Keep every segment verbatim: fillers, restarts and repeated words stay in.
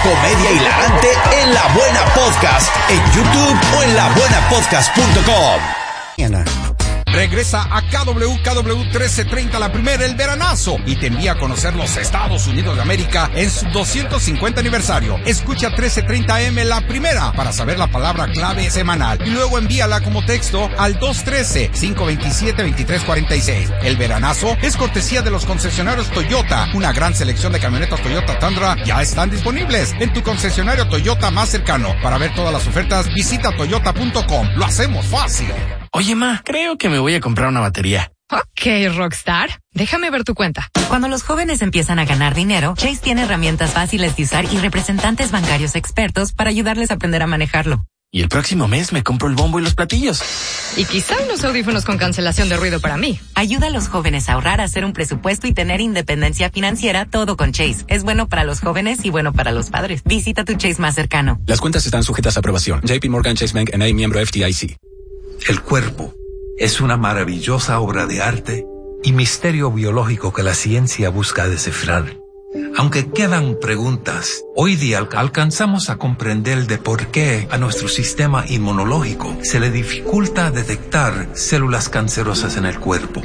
comedia hilarante en La Buena Podcast, en YouTube o en la buena podcast punto com. Regresa a K W K W trece treinta La Primera, el veranazo, y te envía a conocer los Estados Unidos de América en su doscientos cincuenta aniversario. Escucha trece treinta eme La Primera para saber la palabra clave semanal y luego envíala como texto al dos uno tres, cinco dos siete, dos tres cuatro seis. El veranazo es cortesía de los concesionarios Toyota. Una gran selección de camionetas Toyota Tundra ya están disponibles en tu concesionario Toyota más cercano. Para ver todas las ofertas, visita toyota punto com. Lo hacemos fácil. Oye, ma, creo que me voy a comprar una batería. Ok, Rockstar. Déjame ver tu cuenta. Cuando los jóvenes empiezan a ganar dinero, Chase tiene herramientas fáciles de usar y representantes bancarios expertos para ayudarles a aprender a manejarlo. Y el próximo mes me compro el bombo y los platillos. Y quizá unos audífonos con cancelación de ruido para mí. Ayuda a los jóvenes a ahorrar, a hacer un presupuesto y tener independencia financiera, todo con Chase. Es bueno para los jóvenes y bueno para los padres. Visita tu Chase más cercano. Las cuentas están sujetas a aprobación. J P Morgan Chase Bank N A, miembro F D I C. El cuerpo es una maravillosa obra de arte y misterio biológico que la ciencia busca descifrar. Aunque quedan preguntas, hoy día alcanzamos a comprender de por qué a nuestro sistema inmunológico se le dificulta detectar células cancerosas en el cuerpo.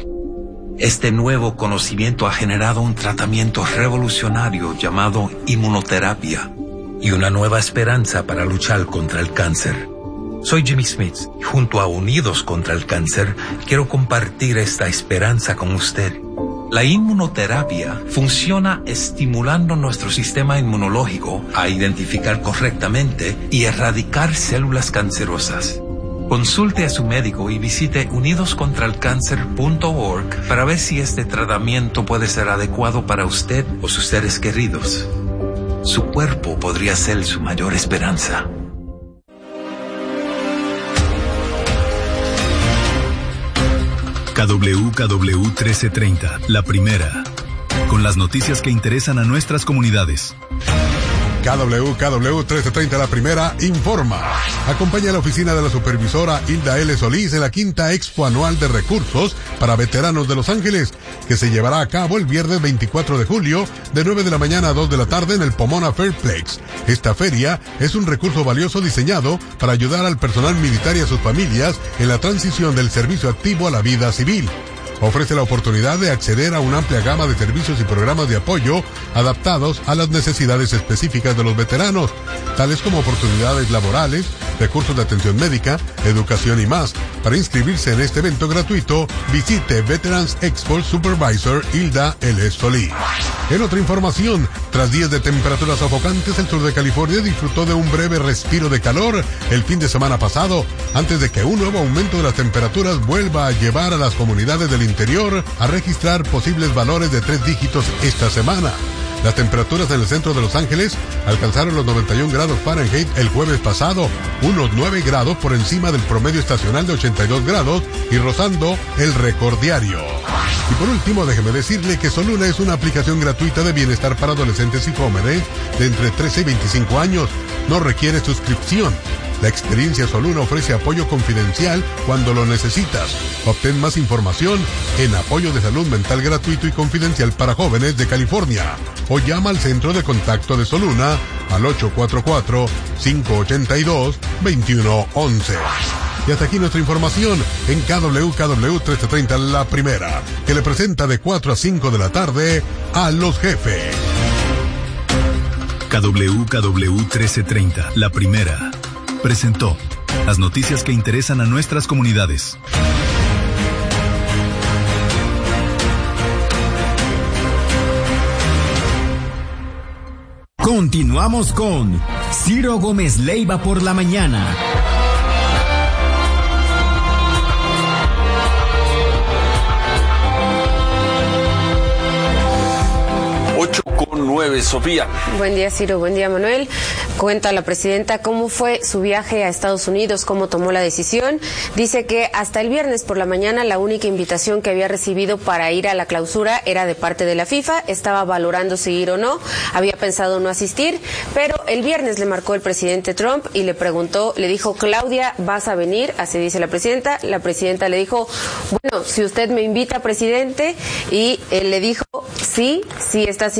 Este nuevo conocimiento ha generado un tratamiento revolucionario llamado inmunoterapia y una nueva esperanza para luchar contra el cáncer. Soy Jimmy Smith y junto a Unidos contra el Cáncer quiero compartir esta esperanza con usted. La inmunoterapia funciona estimulando nuestro sistema inmunológico a identificar correctamente y erradicar células cancerosas. Consulte a su médico y visite unidos contra el cáncer punto org para ver si este tratamiento puede ser adecuado para usted o sus seres queridos. Su cuerpo podría ser su mayor esperanza. K W K W trece treinta, La Primera, con las noticias que interesan a nuestras comunidades. K W K W trece treinta La Primera informa. Acompaña a la oficina de la supervisora Hilda L. Solís en la quinta Expo Anual de Recursos para Veteranos de Los Ángeles, que se llevará a cabo el viernes veinticuatro de julio de nueve de la mañana a dos de la tarde en el Pomona Fairplex. Esta feria es un recurso valioso diseñado para ayudar al personal militar y a sus familias en la transición del servicio activo a la vida civil. Ofrece la oportunidad de acceder a una amplia gama de servicios y programas de apoyo adaptados a las necesidades específicas de los veteranos, tales como oportunidades laborales, recursos de atención médica, educación y más. Para inscribirse en este evento gratuito, visite Veterans Expo Supervisor Hilda L. Solís. En otra información, tras días de temperaturas sofocantes, el sur de California disfrutó de un breve respiro de calor el fin de semana pasado, antes de que un nuevo aumento de las temperaturas vuelva a llevar a las comunidades del interior a registrar posibles valores de tres dígitos esta semana. Las temperaturas en el centro de Los Ángeles alcanzaron los noventa y un grados Fahrenheit el jueves pasado, unos nueve grados por encima del promedio estacional de ochenta y dos grados y rozando el récord diario. Y por último, déjeme decirle que Soluna es una aplicación gratuita de bienestar para adolescentes y jóvenes de entre trece y veinticinco años. No requiere suscripción. La experiencia Soluna ofrece apoyo confidencial cuando lo necesitas. Obtén más información en Apoyo de Salud Mental Gratuito y Confidencial para Jóvenes de California. O llama al centro de contacto de Soluna al ocho cuatro cuatro, cinco ocho dos, dos uno uno uno. Y hasta aquí nuestra información en K W K W trece treinta La Primera, que le presenta de cuatro a cinco de la tarde a Los Jefes. K W K W trece treinta La Primera presentó las noticias que interesan a nuestras comunidades. Continuamos con Ciro Gómez Leiva por la mañana. ocho con nueve, Sofía. Buen día, Ciro. Buen día, Manuel. Cuenta la presidenta cómo fue su viaje a Estados Unidos, cómo tomó la decisión. Dice que hasta el viernes por la mañana la única invitación que había recibido para ir a la clausura era de parte de la FIFA. Estaba valorando si ir o no. Había pensado no asistir, pero el viernes le marcó el presidente Trump y le preguntó, le dijo, Claudia, ¿vas a venir? Así dice la presidenta. La presidenta le dijo, bueno, si usted me invita, presidente, y él le dijo, sí, sí estás invitada.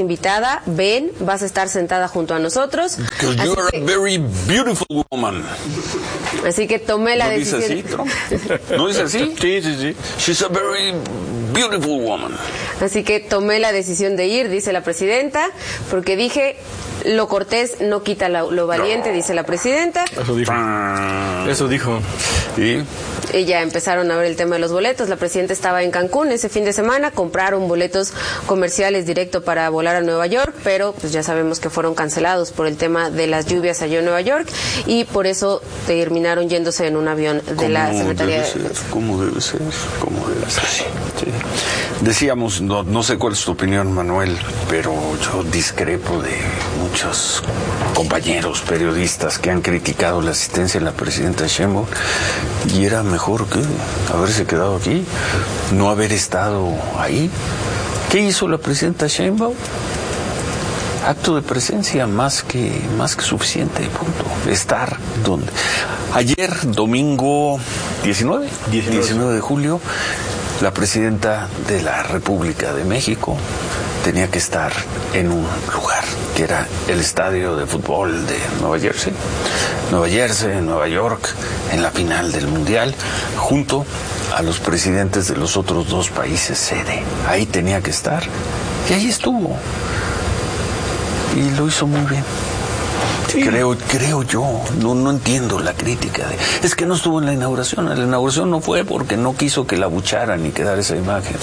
Eva, ven, vas a estar sentada junto a nosotros. Because you are que, a very beautiful woman. Así que tomé la ¿No decisión. dice así, Trump? ¿No dice así? Sí, sí, sí. She's a very beautiful woman. Así que tomé la decisión de ir, dice la presidenta, porque dije, lo cortés no quita lo, lo valiente, no. dice la presidenta. Eso dijo. Eso dijo. ¿Y? Y ya empezaron a ver el tema de los boletos. La presidenta estaba en Cancún ese fin de semana, compraron boletos comerciales directo para volar a Nueva York, pero pues ya sabemos que fueron cancelados por el tema de las lluvias allá en Nueva York y por eso terminaron yéndose en un avión de la Secretaría de... ¿Cómo debe ser? ¿Cómo debe ser? Sí. Sí. Decíamos, no, no sé cuál es tu opinión, Manuel, pero yo discrepo de muchos compañeros periodistas que han criticado la asistencia de la presidenta Sheinbaum, y era mejor que haberse quedado aquí, no haber estado ahí. ¿Qué hizo la presidenta Sheinbaum? Acto de presencia más que más que suficiente, punto. Estar donde. Ayer, domingo diecinueve, diecinueve de julio, la presidenta de la República de México tenía que estar en un lugar, que era el estadio de fútbol de Nueva Jersey, Nueva Jersey, Nueva York, en la final del Mundial, junto a los presidentes de los otros dos países sede. Ahí tenía que estar, y ahí estuvo. Y lo hizo muy bien. Sí. Creo, creo yo, no, no entiendo la crítica. De, es que no estuvo en la inauguración. En la inauguración no fue porque no quiso que la abucharan ni quedar esa imagen.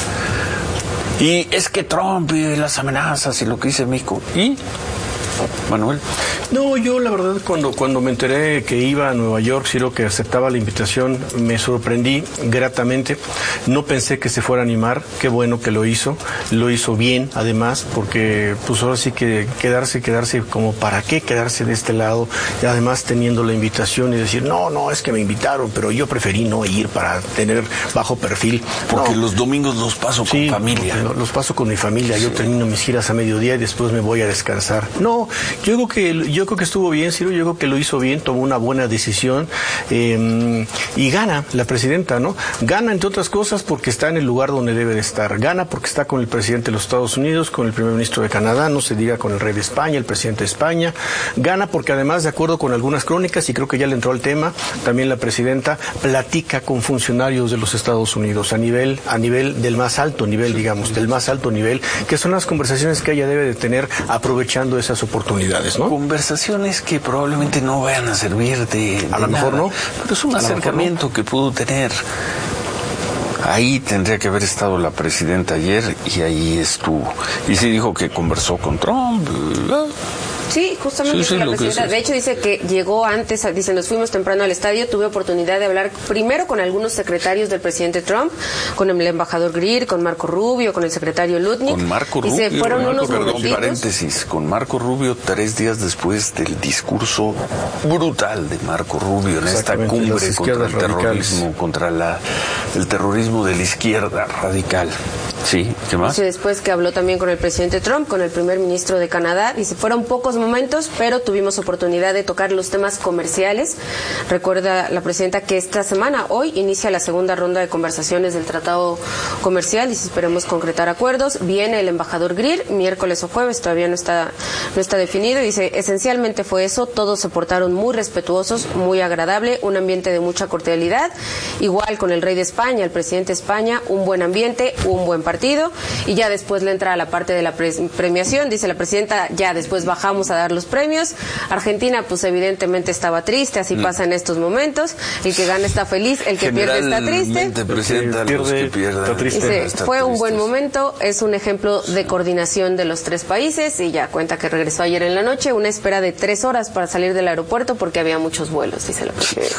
Y es que Trump y las amenazas y lo que dice México. ¿Y? Manuel. No, yo la verdad cuando cuando me enteré que iba a Nueva York, Ciro, que aceptaba la invitación, me sorprendí gratamente. No pensé que se fuera a animar. Qué bueno que lo hizo. Lo hizo bien, además, porque pues ahora sí que quedarse, quedarse como para qué quedarse de este lado, y además teniendo la invitación y decir, no, no, es que me invitaron, pero yo preferí no ir para tener bajo perfil. Porque no. Los domingos los paso con sí, familia. Los paso con mi familia. Sí. Yo termino mis giras a mediodía y después me voy a descansar. No, yo creo que yo creo que estuvo bien, Ciro, yo creo que lo hizo bien, tomó una buena decisión eh, y gana la presidenta, ¿no? Gana, entre otras cosas, porque está en el lugar donde debe de estar. Gana porque está con el presidente de los Estados Unidos, con el primer ministro de Canadá, no se diga con el rey de España, el presidente de España. Gana porque además, de acuerdo con algunas crónicas, y creo que ya le entró al tema, también la presidenta platica con funcionarios de los Estados Unidos a nivel, a nivel del más alto nivel, digamos, del más alto nivel, que son las conversaciones que ella debe de tener aprovechando esas oportunidades, ¿no? Conversaciones que probablemente no vayan a servir de, de a lo mejor nada, no, pero es un acercamiento no. que pudo tener. Ahí tendría que haber estado la presidenta ayer y ahí estuvo. Y sí dijo que conversó con Trump. ¿eh? Sí, justamente sí, sí, la presidenta. De hecho, dice que llegó antes, dice, nos fuimos temprano al estadio, tuve oportunidad de hablar primero con algunos secretarios del presidente Trump, con el embajador Greer, con Marco Rubio, con el secretario Lutnick. Con Marco Rubio, dice, fueron Marco, unos perdón, momentitos. paréntesis, con Marco Rubio tres días después del discurso brutal de Marco Rubio en esta cumbre contra el terrorismo, radicales. contra la, el terrorismo de la izquierda radical. Sí, ¿qué más? Dice, después que habló también con el presidente Trump, con el primer ministro de Canadá, dice, fueron pocos momentos, pero tuvimos oportunidad de tocar los temas comerciales. Recuerda la presidenta que esta semana, hoy, inicia la segunda ronda de conversaciones del tratado comercial y esperemos concretar acuerdos. Viene el embajador Greer, miércoles o jueves, todavía no está, no está definido. Dice, esencialmente fue eso, todos se portaron muy respetuosos, muy agradable, un ambiente de mucha cordialidad. Igual con el rey de España, el presidente de España, un buen ambiente, un buen partido. Y ya después le entra a la parte de la pre premiación, dice la presidenta, ya después bajamos a dar los premios. Argentina, pues evidentemente estaba triste, así mm. pasa en estos momentos. El que gana está feliz, el que pierde está triste. Presidenta, pierde, los que pierden, está triste. Dice, está fue tristes. un buen momento, es un ejemplo de coordinación de los tres países y ya cuenta que regresó ayer en la noche, una espera de tres horas para salir del aeropuerto porque había muchos vuelos, dice la presidenta.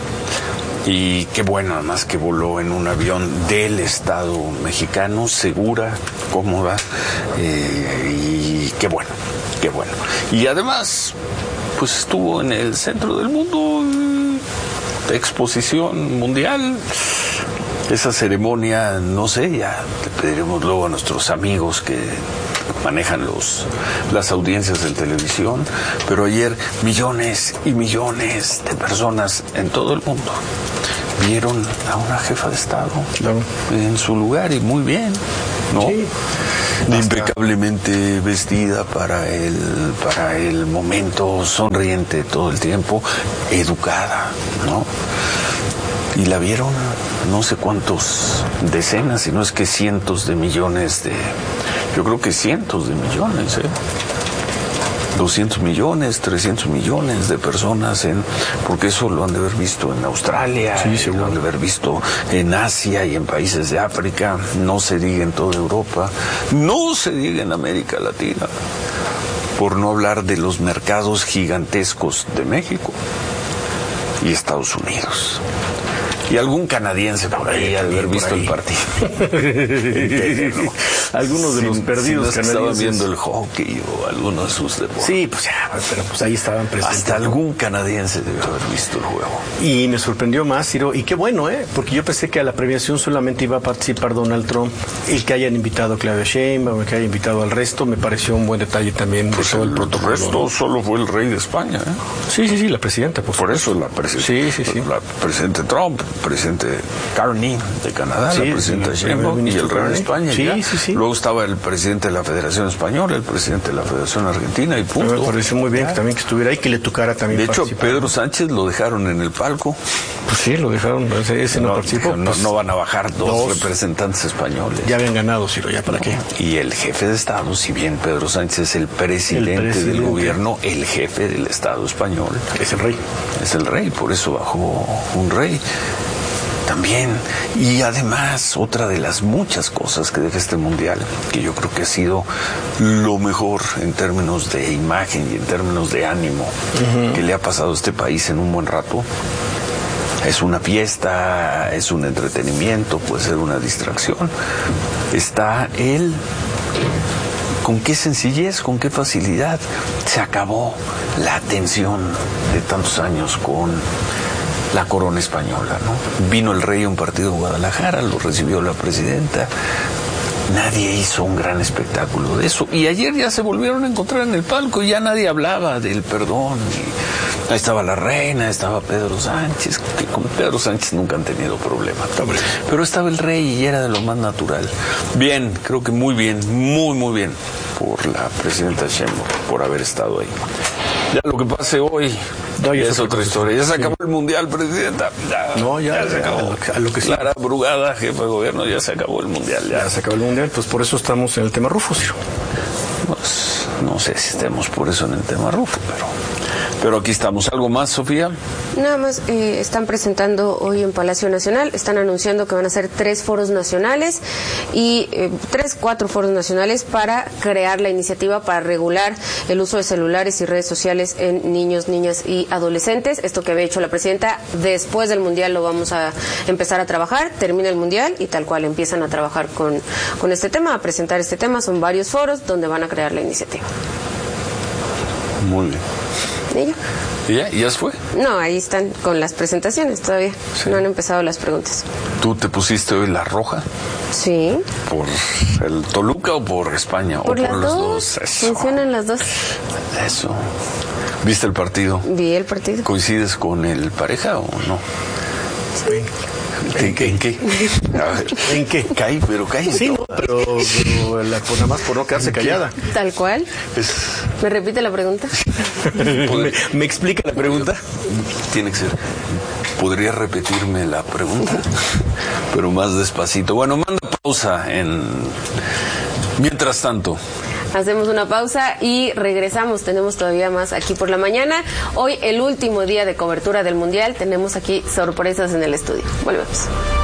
Y qué bueno, además que voló en un avión del Estado mexicano, segura, cómoda, eh, y qué bueno, qué bueno. Y además, pues estuvo en el centro del mundo, de exposición mundial. Esa ceremonia, no sé, ya le pediremos luego a nuestros amigos que manejan los las audiencias de televisión, pero ayer millones y millones de personas en todo el mundo vieron a una jefa de Estado claro. en su lugar y muy bien, ¿no? Sí. impecablemente vestida para el, para el momento, sonriente todo el tiempo, educada, ¿no? Y la vieron no sé cuántos decenas, si no es que cientos de millones de... Yo creo que cientos de millones, ¿eh? doscientos millones, trescientos millones de personas, en porque eso lo han de haber visto en Australia, sí, lo han de haber visto en Asia y en países de África, no se diga en toda Europa, no se diga en América Latina, por no hablar de los mercados gigantescos de México y Estados Unidos. Y algún canadiense por ahí al haber visto el partido. ¿no? Algunos de los si, perdidos si no canadienses. Estaban viendo el hockey o alguno de sus deportes. Sí, pues ya, pero pues ahí estaban presentes. Hasta algún canadiense debe haber visto el juego. Y me sorprendió más, Ciro, y qué bueno, ¿eh? Porque yo pensé que a la premiación solamente iba a participar Donald Trump. El que hayan invitado a Claudia Sheinbaum, el que haya invitado al resto, me pareció un buen detalle también pues de todo el, el protocolo. El resto solo fue el rey de España, ¿eh? Sí, sí, sí, la presidenta. Por, por eso la presidenta. Sí, sí, sí. La presidente Trump, presidente Carney de Canadá, sí, la presidenta sí, Sheinbaum y el rey de España. Sí, ya. sí, sí. Luego estaba el presidente de la Federación Española, el presidente de la Federación Argentina y punto. Me pareció muy bien que también que estuviera ahí, que le tocara también. De hecho, Pedro Sánchez lo dejaron en el palco. Pues sí, lo dejaron, ese, ese no, no participó. No, pues, no van a bajar dos, dos representantes españoles. Ya habían ganado, Ciro, ¿ya para no. qué? Y el jefe de Estado, si bien Pedro Sánchez es el presidente, el presidente del gobierno, el jefe del Estado español es el rey. Es el rey, por eso bajó un rey. También, y además, otra de las muchas cosas que deja este mundial, que yo creo que ha sido lo mejor en términos de imagen y en términos de ánimo uh-huh. que le ha pasado a este país en un buen rato. Es una fiesta, es un entretenimiento, puede ser una distracción. Está el... ¿Con qué sencillez, con qué facilidad se acabó la tensión de tantos años con la corona española, ¿no? Vino el rey a un partido en Guadalajara, lo recibió la presidenta. Nadie hizo un gran espectáculo de eso. Y ayer ya se volvieron a encontrar en el palco y ya nadie hablaba del perdón. Y ahí estaba la reina, estaba Pedro Sánchez, que con Pedro Sánchez nunca han tenido problemas. Pero estaba el rey y era de lo más natural. Bien, creo que muy bien, muy, muy bien por la presidenta Sheinbaum, por haber estado ahí. Ya lo que pase hoy no, ya es otra historia. Ya se acabó sí. el mundial, presidenta. Ya, no, ya, ya se acabó. A lo que Clara Brugada, jefe de gobierno, ya se acabó el mundial. Ya. ya se acabó el mundial, pues por eso estamos en el tema Rufo, Ciro. Pues no sé si estemos por eso en el tema Rufo, pero... Pero aquí estamos. ¿Algo más, Sofía? Nada más, eh, están presentando hoy en Palacio Nacional, están anunciando que van a ser tres foros nacionales y eh, tres, cuatro foros nacionales para crear la iniciativa para regular el uso de celulares y redes sociales en niños, niñas y adolescentes. Esto que había hecho la presidenta, después del Mundial lo vamos a empezar a trabajar, termina el Mundial y tal cual empiezan a trabajar con, con este tema, a presentar este tema. Son varios foros donde van a crear la iniciativa. Muy bien. ¿Y ya? ¿Y ya? ¿Y ya se fue? No, ahí están con las presentaciones todavía. Sí. No han empezado las preguntas. ¿Tú te pusiste hoy la roja? Sí. ¿Por el Toluca o por España? Por, ¿O las por dos. los dos? Eso. Funcionan las dos. Eso. ¿Viste el partido? Vi el partido. ¿Coincides con el pareja o no? Sí. ¿En qué? ¿En qué? A ver. ¿En qué? Cae, pero cae. Sí, no, pero, pero la, pues nada más por no quedarse callada. Tal cual. Es... ¿Me repite la pregunta? ¿Me, ¿Me explica la pregunta? Tiene que ser. ¿Podría repetirme la pregunta? Pero más despacito. Bueno, manda pausa en... Mientras tanto... Hacemos una pausa y regresamos. Tenemos todavía más aquí por la mañana. Hoy, el último día de cobertura del Mundial. Tenemos aquí sorpresas en el estudio. Volvemos.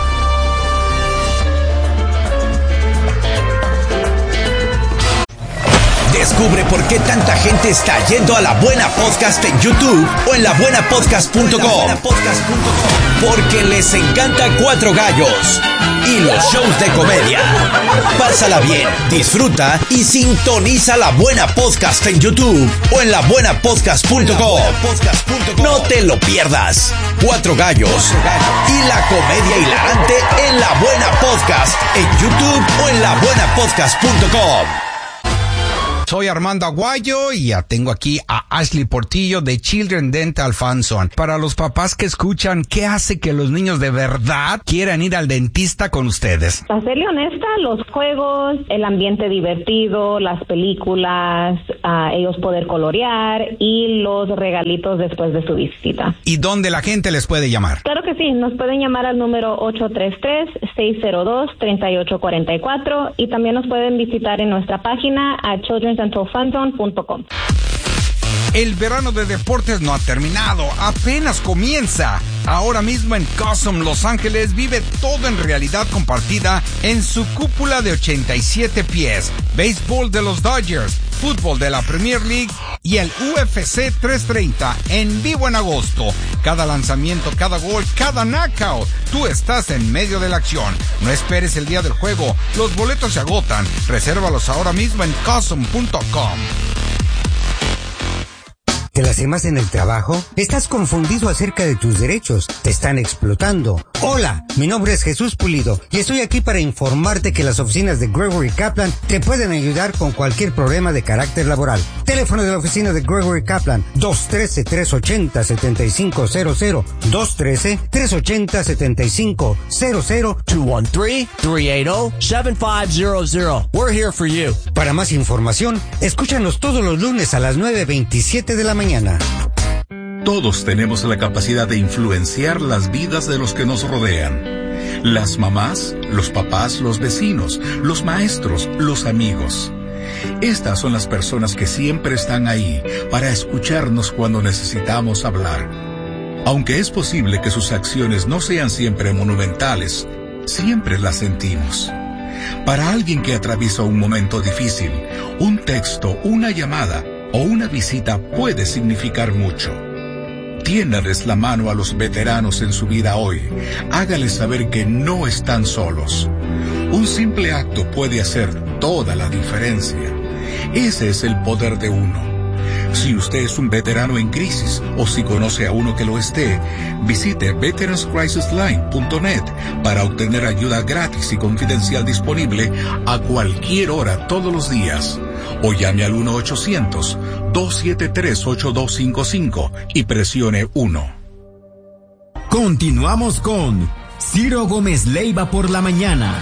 Descubre por qué tanta gente está yendo a La Buena Podcast en YouTube o en la buena podcast punto com. Porque les encanta Cuatro Gallos y los shows de comedia. Pásala bien, disfruta y sintoniza La Buena Podcast en YouTube o en la buena podcast punto com. No te lo pierdas. Cuatro Gallos y la comedia hilarante en La Buena Podcast en YouTube o en la buena podcast punto com. Soy Armando Aguayo y ya tengo aquí a Ashley Portillo de Children Dental Fanzone. Para los papás que escuchan, ¿qué hace que los niños de verdad quieran ir al dentista con ustedes? Para serle honesta, los juegos, el ambiente divertido, las películas, uh, ellos poder colorear y los regalitos después de su visita. ¿Y dónde la gente les puede llamar? Claro que sí, nos pueden llamar al número ocho tres tres, seis cero dos, tres ocho cuatro cuatro y también nos pueden visitar en nuestra página a children's dental fun zone punto com. El verano de deportes no ha terminado, apenas comienza. Ahora mismo en Cosum, Los Ángeles, vive todo en realidad compartida en su cúpula de ochenta y siete pies. Béisbol de los Dodgers, fútbol de la Premier League y el U F C trescientos treinta en vivo en agosto. Cada lanzamiento, cada gol, cada knockout. Tú estás en medio de la acción. No esperes el día del juego. Los boletos se agotan. Resérvalos ahora mismo en cosum punto com. ¿Te las quemas en el trabajo? ¿Estás confundido acerca de tus derechos? ¿Te están explotando? Hola, mi nombre es Jesús Pulido y estoy aquí para informarte que las oficinas de Gregory Kaplan te pueden ayudar con cualquier problema de carácter laboral. Teléfono de la oficina de Gregory Kaplan, dos uno tres, tres ocho cero, siete cinco cero cero, dos uno tres, tres ocho cero, siete cinco cero cero, dos uno tres, tres ocho cero, siete cinco cero cero. We're here for you. Para más información, escúchanos todos los lunes a las nueve veintisiete de la mañana. Todos tenemos la capacidad de influenciar las vidas de los que nos rodean. Las mamás, los papás, los vecinos, los maestros, los amigos. Estas son las personas que siempre están ahí para escucharnos cuando necesitamos hablar. Aunque es posible que sus acciones no sean siempre monumentales, siempre las sentimos. Para alguien que atraviesa un momento difícil, un texto, una llamada o una visita puede significar mucho. Tiéndales la mano a los veteranos en su vida hoy. Hágales saber que no están solos. Un simple acto puede hacer toda la diferencia. Ese es el poder de uno. Si usted es un veterano en crisis o si conoce a uno que lo esté, visite veterans crisis line punto net para obtener ayuda gratis y confidencial disponible a cualquier hora todos los días. O llame al uno ochocientos, dos siete tres, ocho dos cinco cinco y presione uno. Continuamos con Ciro Gómez Leiva por la mañana.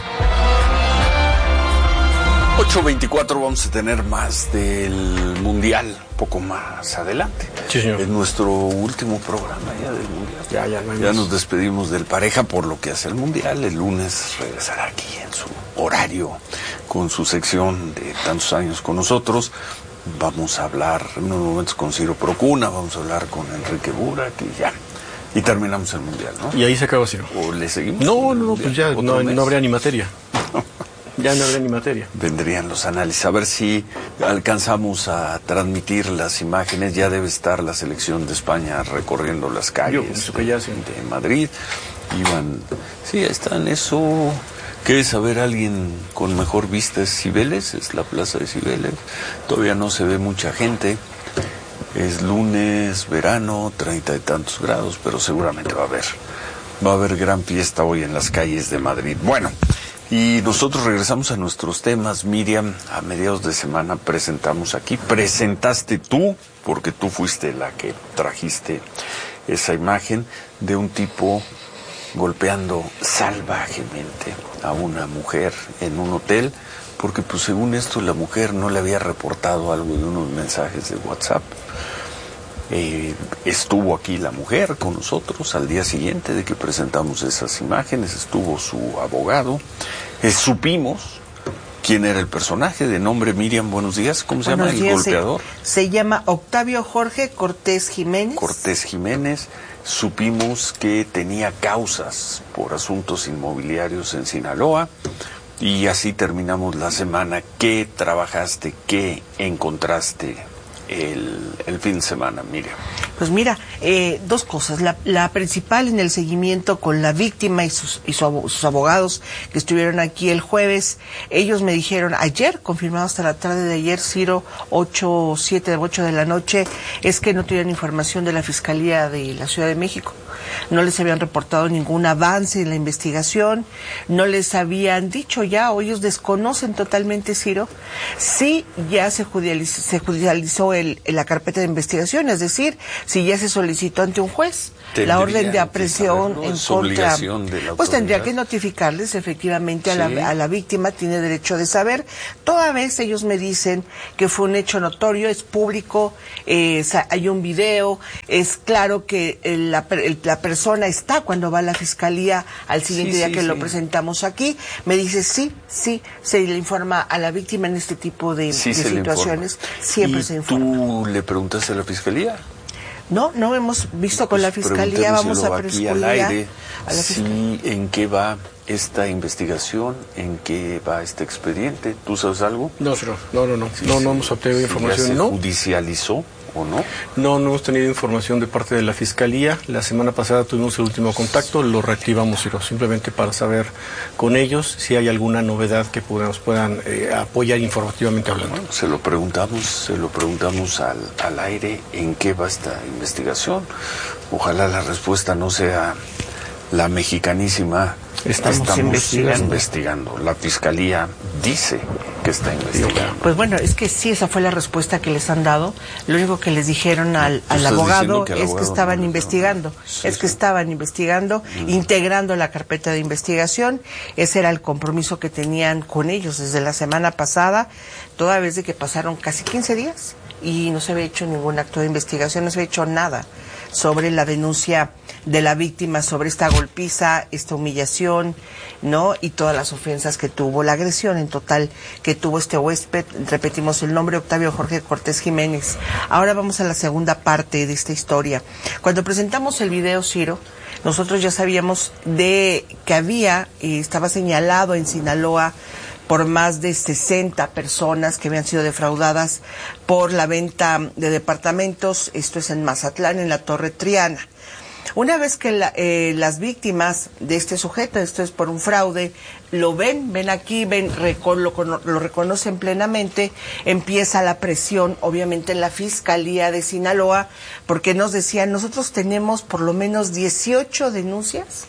ocho veinticuatro vamos a tener más del Mundial, poco más adelante. Sí, señor. Es nuestro último programa ya del Mundial. Ya, ya, no hay ya más. nos despedimos del Pareja por lo que hace el Mundial. El lunes regresará aquí en su horario con su sección de tantos años con nosotros. Vamos a hablar en unos momentos con Ciro Procuna, vamos a hablar con Enrique Burak y ya. Y terminamos el Mundial, ¿no? Y ahí se acaba, Ciro. ¿O le seguimos? No, no, no, pues ya no, no habría ni materia. Ya no habría ni materia. Vendrían los análisis. A ver si alcanzamos a transmitir las imágenes. Ya debe estar la selección de España recorriendo las calles Yo, que ya, sí. de Madrid. Iban, sí, están eso. ¿Qué saber alguien con mejor vista es Cibeles? Es la plaza de Cibeles. Todavía no se ve mucha gente. Es lunes, verano, treinta y tantos grados, pero seguramente va a haber. Va a haber gran fiesta hoy en las calles de Madrid. Bueno. Y nosotros regresamos a nuestros temas. Miriam, a mediados de semana presentamos aquí, presentaste tú, porque tú fuiste la que trajiste esa imagen de un tipo golpeando salvajemente a una mujer en un hotel, porque pues según esto la mujer no le había reportado algo de unos mensajes de WhatsApp. Eh, estuvo aquí la mujer con nosotros al día siguiente de que presentamos esas imágenes, estuvo su abogado, eh, supimos quién era el personaje, de nombre Miriam, buenos días, ¿cómo se llama el golpeador? Se, se llama Octavio Jorge Cortés Jiménez. Cortés Jiménez, supimos que tenía causas por asuntos inmobiliarios en Sinaloa y así terminamos la semana. ¿Qué trabajaste, qué encontraste El, el fin de semana, Miriam? Pues mira, eh, dos cosas. La, la principal en el seguimiento con la víctima y, sus, y su, sus abogados que estuvieron aquí el jueves. Ellos me dijeron ayer, confirmado hasta la tarde de ayer, Ciro, ocho, siete, ocho de la noche, es que no tenían información de la Fiscalía de la Ciudad de México. No les habían reportado ningún avance en la investigación, no les habían dicho ya, o ellos desconocen totalmente, Ciro, sí ya se judicializó, se judicializó el, la carpeta de investigación, es decir, si ya se solicitó ante un juez Tendría la orden de aprehensión saber, ¿no? en Es contra, obligación de la pues tendría autoridad. que notificarles efectivamente a, Sí. la, a la víctima, tiene derecho de saber. Toda vez ellos me dicen que fue un hecho notorio, es público, eh, hay un video, es claro que el, la, el, la persona está cuando va a la fiscalía al siguiente Sí, día sí, que sí. lo presentamos aquí, me dice sí, sí, se le informa a la víctima en este tipo de, Sí de se le situaciones, informa. siempre ¿Y se informa. ¿Tú le preguntaste a la fiscalía? No, no hemos visto con la fiscalía, vamos a aquí al prescribir aire, a la sí, en qué va esta investigación, en qué va este expediente. ¿Tú sabes algo? No, señor. No, no, no. Sí, no, sí. no hemos obtenido ¿Ya información. se No. judicializó o no? No, no hemos tenido información de parte de la Fiscalía. La semana pasada tuvimos el último contacto, lo reactivamos, Ciro, simplemente para saber con ellos si hay alguna novedad que nos puedan eh, apoyar informativamente hablando. Bueno, se lo preguntamos, se lo preguntamos al, al aire en qué va esta investigación. Ojalá la respuesta no sea la mexicanísima. Estamos investigando. investigando. La Fiscalía dice que está investigando. Pues bueno, es que sí, esa fue la respuesta que les han dado. Lo único que les dijeron al, al Estás abogado diciendo que al es abogado que estaban no le investigando, Sí, es que sí. estaban investigando, Mm. integrando la carpeta de investigación. Ese era el compromiso que tenían con ellos desde la semana pasada, toda vez de que pasaron casi quince días y no se había hecho ningún acto de investigación, no se había hecho nada sobre la denuncia de la víctima, sobre esta golpiza, esta humillación, ¿no? Y todas las ofensas que tuvo, la agresión en total que tuvo este huésped. Repetimos el nombre, Octavio Jorge Cortés Jiménez. Ahora vamos a la segunda parte de esta historia. Cuando presentamos el video, Ciro, nosotros ya sabíamos de que había, eh, estaba señalado en Sinaloa por más de sesenta personas que habían sido defraudadas por la venta de departamentos. Esto es en Mazatlán, en la Torre Triana. Una vez que la, eh, las víctimas de este sujeto, esto es por un fraude, lo ven, ven aquí, ven, reco- lo, cono- lo reconocen plenamente, empieza la presión, obviamente, en la Fiscalía de Sinaloa, porque nos decían, nosotros tenemos por lo menos dieciocho denuncias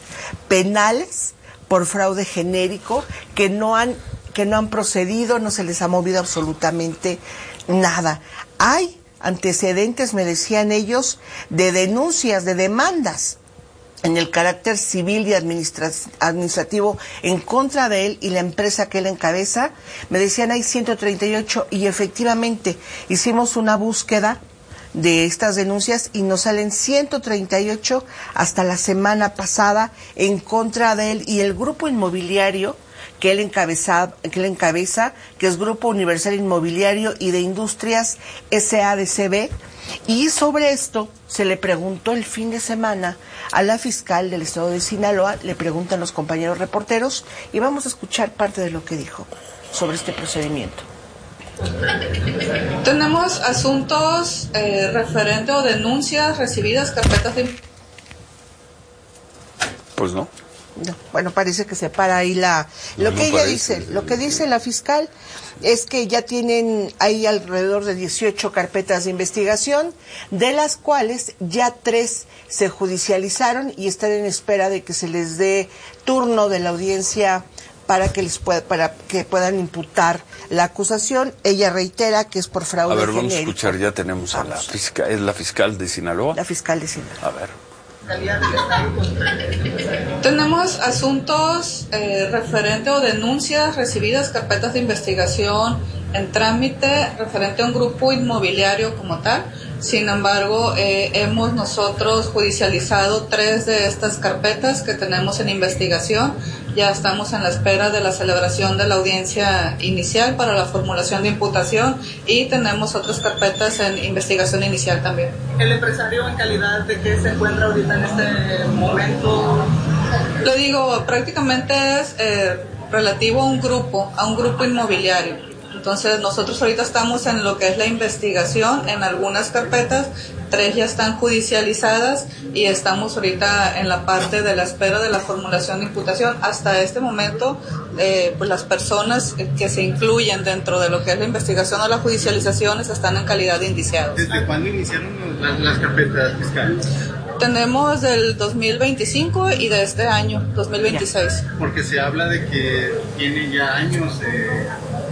penales por fraude genérico que no han que no han procedido, no se les ha movido absolutamente nada. Hay antecedentes, me decían ellos, de denuncias, de demandas en el carácter civil y administra- administrativo en contra de él y la empresa que él encabeza. Me decían hay ciento treinta y ocho y efectivamente hicimos una búsqueda de estas denuncias y nos salen ciento treinta y ocho hasta la semana pasada en contra de él y el grupo inmobiliario que él encabeza, que él encabeza, que es Grupo Universal Inmobiliario y de Industrias S A D C B. Y sobre esto se le preguntó el fin de semana a la fiscal del estado de Sinaloa, le preguntan los compañeros reporteros y vamos a escuchar parte de lo que dijo sobre este procedimiento. Tenemos asuntos eh, referentes o denuncias recibidas, carpetas de... Pues no. No, bueno, parece que se para ahí la... Lo No, que no ella parece. dice, lo que dice la fiscal es que ya tienen ahí alrededor de dieciocho carpetas de investigación, de las cuales ya tres se judicializaron y están en espera de que se les dé turno de la audiencia para que les pueda, para que puedan imputar la acusación. Ella reitera que es por fraude A ver, vamos a genérico. escuchar, ya tenemos a la fiscal, ¿es la fiscal de Sinaloa? La fiscal de Sinaloa. A ver. Tenemos asuntos eh, referentes o denuncias recibidas, carpetas de investigación en trámite referente a un grupo inmobiliario como tal. Sin embargo, eh, hemos nosotros judicializado tres de estas carpetas que tenemos en investigación. Ya estamos en la espera de la celebración de la audiencia inicial para la formulación de imputación y tenemos otras carpetas en investigación inicial también. ¿El empresario en calidad de qué se encuentra ahorita en este momento? Le digo, prácticamente es eh, relativo a un grupo, a un grupo inmobiliario. Entonces nosotros ahorita estamos en lo que es la investigación en algunas carpetas, tres ya están judicializadas y estamos ahorita en la parte de la espera de la formulación de imputación. Hasta este momento, eh, pues las personas que se incluyen dentro de lo que es la investigación o las judicializaciones están en calidad de indiciados. ¿Desde cuándo iniciaron las, las carpetas fiscales? Tenemos del dos mil veinticinco y de este año, dos mil veintiséis. Porque se habla de que tiene ya años eh,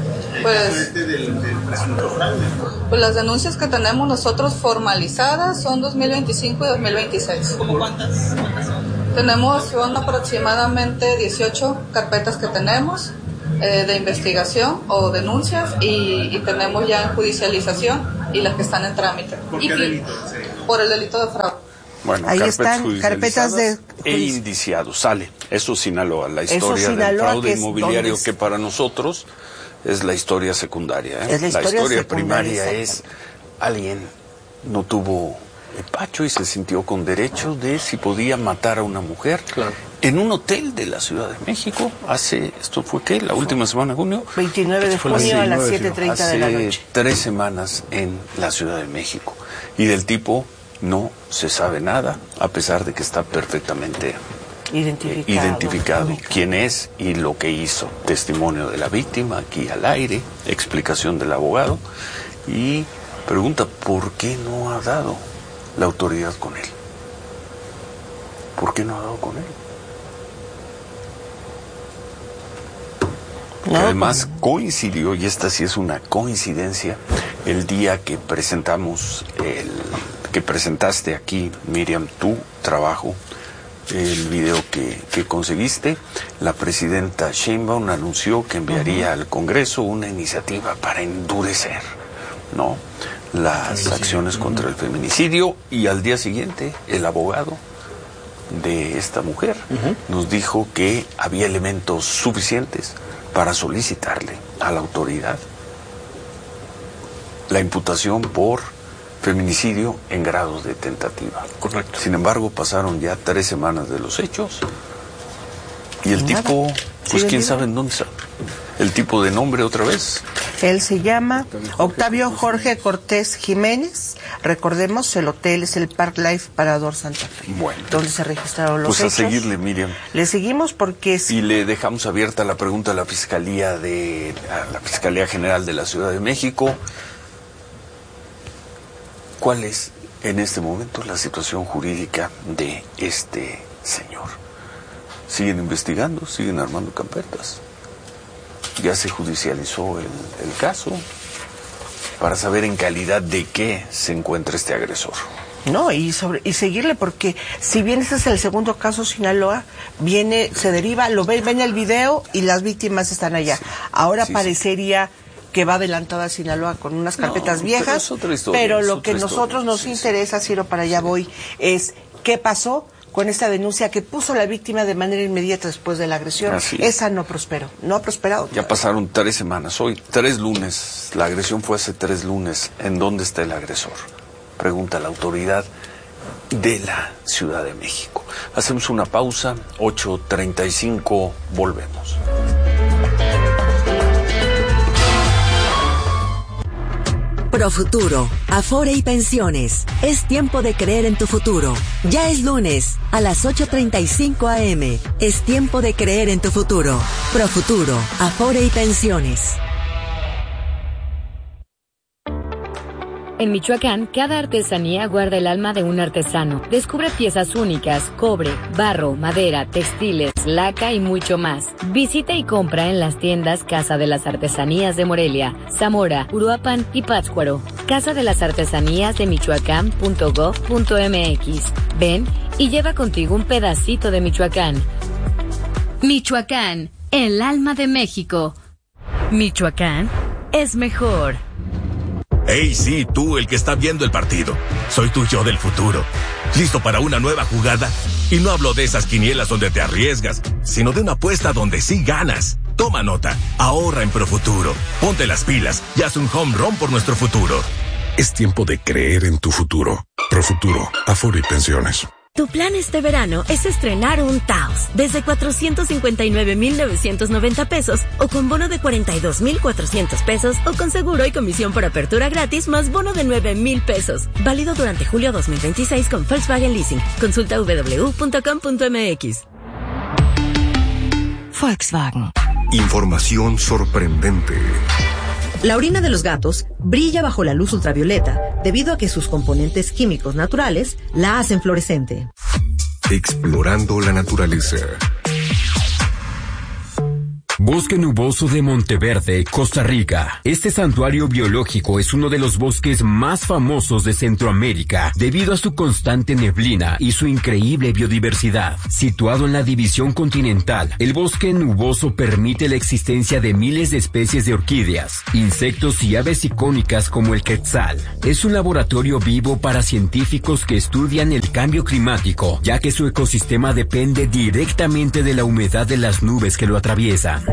Pues, pues las denuncias que tenemos nosotros formalizadas son dos mil veinticinco y dos mil veintiséis. ¿Cómo cuántas? ¿Cuántas son? Tenemos, son aproximadamente dieciocho carpetas que tenemos eh, de investigación o denuncias y, y tenemos ya en judicialización y las que están en trámite. ¿Por qué y, delito? Sí. Por el delito de fraude. Bueno, ahí carpetas están carpetas de e indiciados. Sale. Eso Sinaloa, la historia Sinaloa, del fraude que es inmobiliario donde... que para nosotros es la historia secundaria. ¿eh? Es la historia, la historia secundaria, primaria es alguien no tuvo empacho y se sintió con derecho de si podía matar a una mujer claro. en un hotel de la Ciudad de México hace, ¿esto fue qué? ¿La última semana de junio? veintinueve de junio a las siete treinta de la noche. Hace tres semanas en la Ciudad de México. Y del tipo no se sabe nada, a pesar de que está perfectamente identificado, eh, identificado quién es y lo que hizo. Testimonio de la víctima aquí al aire, explicación del abogado y pregunta ¿por qué no ha dado la autoridad con él? ¿Por qué no ha dado con él? No, además coincidió, y esta sí es una coincidencia, el día que presentamos, el que presentaste aquí, Miriam, tu trabajo, el video que, que conseguiste, la presidenta Sheinbaum anunció que enviaría uh-huh. al Congreso una iniciativa para endurecer, ¿no?, las acciones contra el feminicidio, y al día siguiente el abogado de esta mujer uh-huh. nos dijo que había elementos suficientes para solicitarle a la autoridad la imputación por feminicidio en grados de tentativa. Correcto. Sin embargo, pasaron ya tres semanas de los hechos y el Nada. tipo, pues quién sabe en dónde está. El tipo de nombre otra vez. Él se llama Octavio Jorge Cortés Jiménez. Recordemos, el hotel es el Park Life Parador Santa Fe. Bueno. Donde se registraron los pues hechos. Pues a seguirle, Miriam. Le seguimos porque... Es... Y le dejamos abierta la pregunta a la Fiscalía de a la Fiscalía General de la Ciudad de México. ¿Cuál es en este momento la situación jurídica de este señor? ¿Siguen investigando? ¿Siguen armando carpetas? ¿Ya se judicializó el, el caso? Para saber en calidad de qué se encuentra este agresor. No, y sobre y seguirle, porque si bien este es el segundo caso Sinaloa, viene, se deriva, lo ven, ven el video y las víctimas están allá. Sí, Ahora sí, parecería... Sí. que va adelantada a Sinaloa con unas carpetas no, viejas, pero, historia, pero lo que nosotros historia. nos sí, interesa, Ciro, para allá sí. voy, es qué pasó con esta denuncia que puso la víctima de manera inmediata después de la agresión. Esa no prosperó, no ha prosperado. Ya pasaron tres semanas, hoy, tres lunes, la agresión fue hace tres lunes. ¿En dónde está el agresor? Pregunta la autoridad de la Ciudad de México. Hacemos una pausa, ocho treinta y cinco, volvemos. Profuturo, Afore y Pensiones. Es tiempo de creer en tu futuro. Ya es lunes, a las ocho treinta y cinco a eme. Es tiempo de creer en tu futuro. Profuturo, Afore y Pensiones. En Michoacán, cada artesanía guarda el alma de un artesano. Descubre piezas únicas, cobre, barro, madera, textiles, laca y mucho más. Visita y compra en las tiendas Casa de las Artesanías de Morelia, Zamora, Uruapan y Pátzcuaro. Casa de las Artesanías de Michoacán punto gov punto mx. Ven y lleva contigo un pedacito de Michoacán. Michoacán, el alma de México. Michoacán es mejor. Hey, sí, tú, el que está viendo el partido. Soy tu yo del futuro. ¿Listo para una nueva jugada? Y no hablo de esas quinielas donde te arriesgas, sino de una apuesta donde sí ganas. Toma nota, ahorra en Profuturo. Ponte las pilas y haz un home run por nuestro futuro. Es tiempo de creer en tu futuro. Profuturo, Afore y Pensiones. Tu plan este verano es estrenar un Taos desde cuatrocientos cincuenta y nueve mil novecientos noventa pesos o con bono de cuarenta y dos mil cuatrocientos pesos o con seguro y comisión por apertura gratis más bono de nueve mil pesos. Válido durante julio dos mil veintiséis con Volkswagen Leasing. Consulta doble u doble u doble u punto com punto mx. Volkswagen. Información sorprendente. La orina de los gatos brilla bajo la luz ultravioleta debido a que sus componentes químicos naturales la hacen fluorescente. Explorando la naturaleza. Bosque Nuboso de Monteverde, Costa Rica. Este santuario biológico es uno de los bosques más famosos de Centroamérica debido a su constante neblina y su increíble biodiversidad. Situado en la división continental, el bosque nuboso permite la existencia de miles de especies de orquídeas, insectos y aves icónicas como el quetzal. Es un laboratorio vivo para científicos que estudian el cambio climático, ya que su ecosistema depende directamente de la humedad de las nubes que lo atraviesan.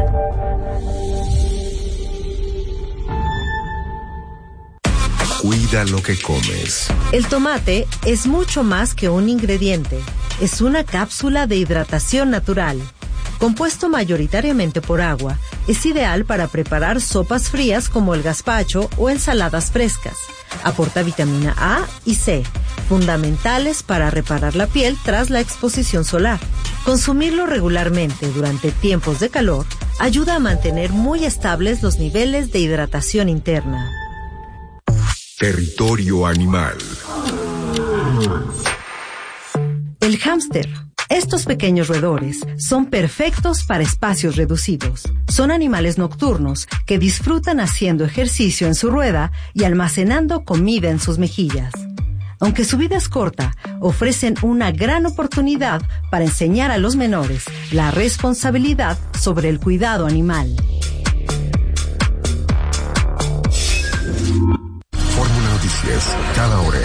Cuida lo que comes. El tomate es mucho más que un ingrediente. Es una cápsula de hidratación natural. Compuesto mayoritariamente por agua, es ideal para preparar sopas frías como el gazpacho o ensaladas frescas. Aporta vitamina A y C, fundamentales para reparar la piel tras la exposición solar. Consumirlo regularmente durante tiempos de calor ayuda a mantener muy estables los niveles de hidratación interna. Territorio animal. El hámster. Estos pequeños roedores son perfectos para espacios reducidos. Son animales nocturnos que disfrutan haciendo ejercicio en su rueda y almacenando comida en sus mejillas. Aunque su vida es corta, ofrecen una gran oportunidad para enseñar a los menores la responsabilidad sobre el cuidado animal. Fórmula Noticias, cada hora.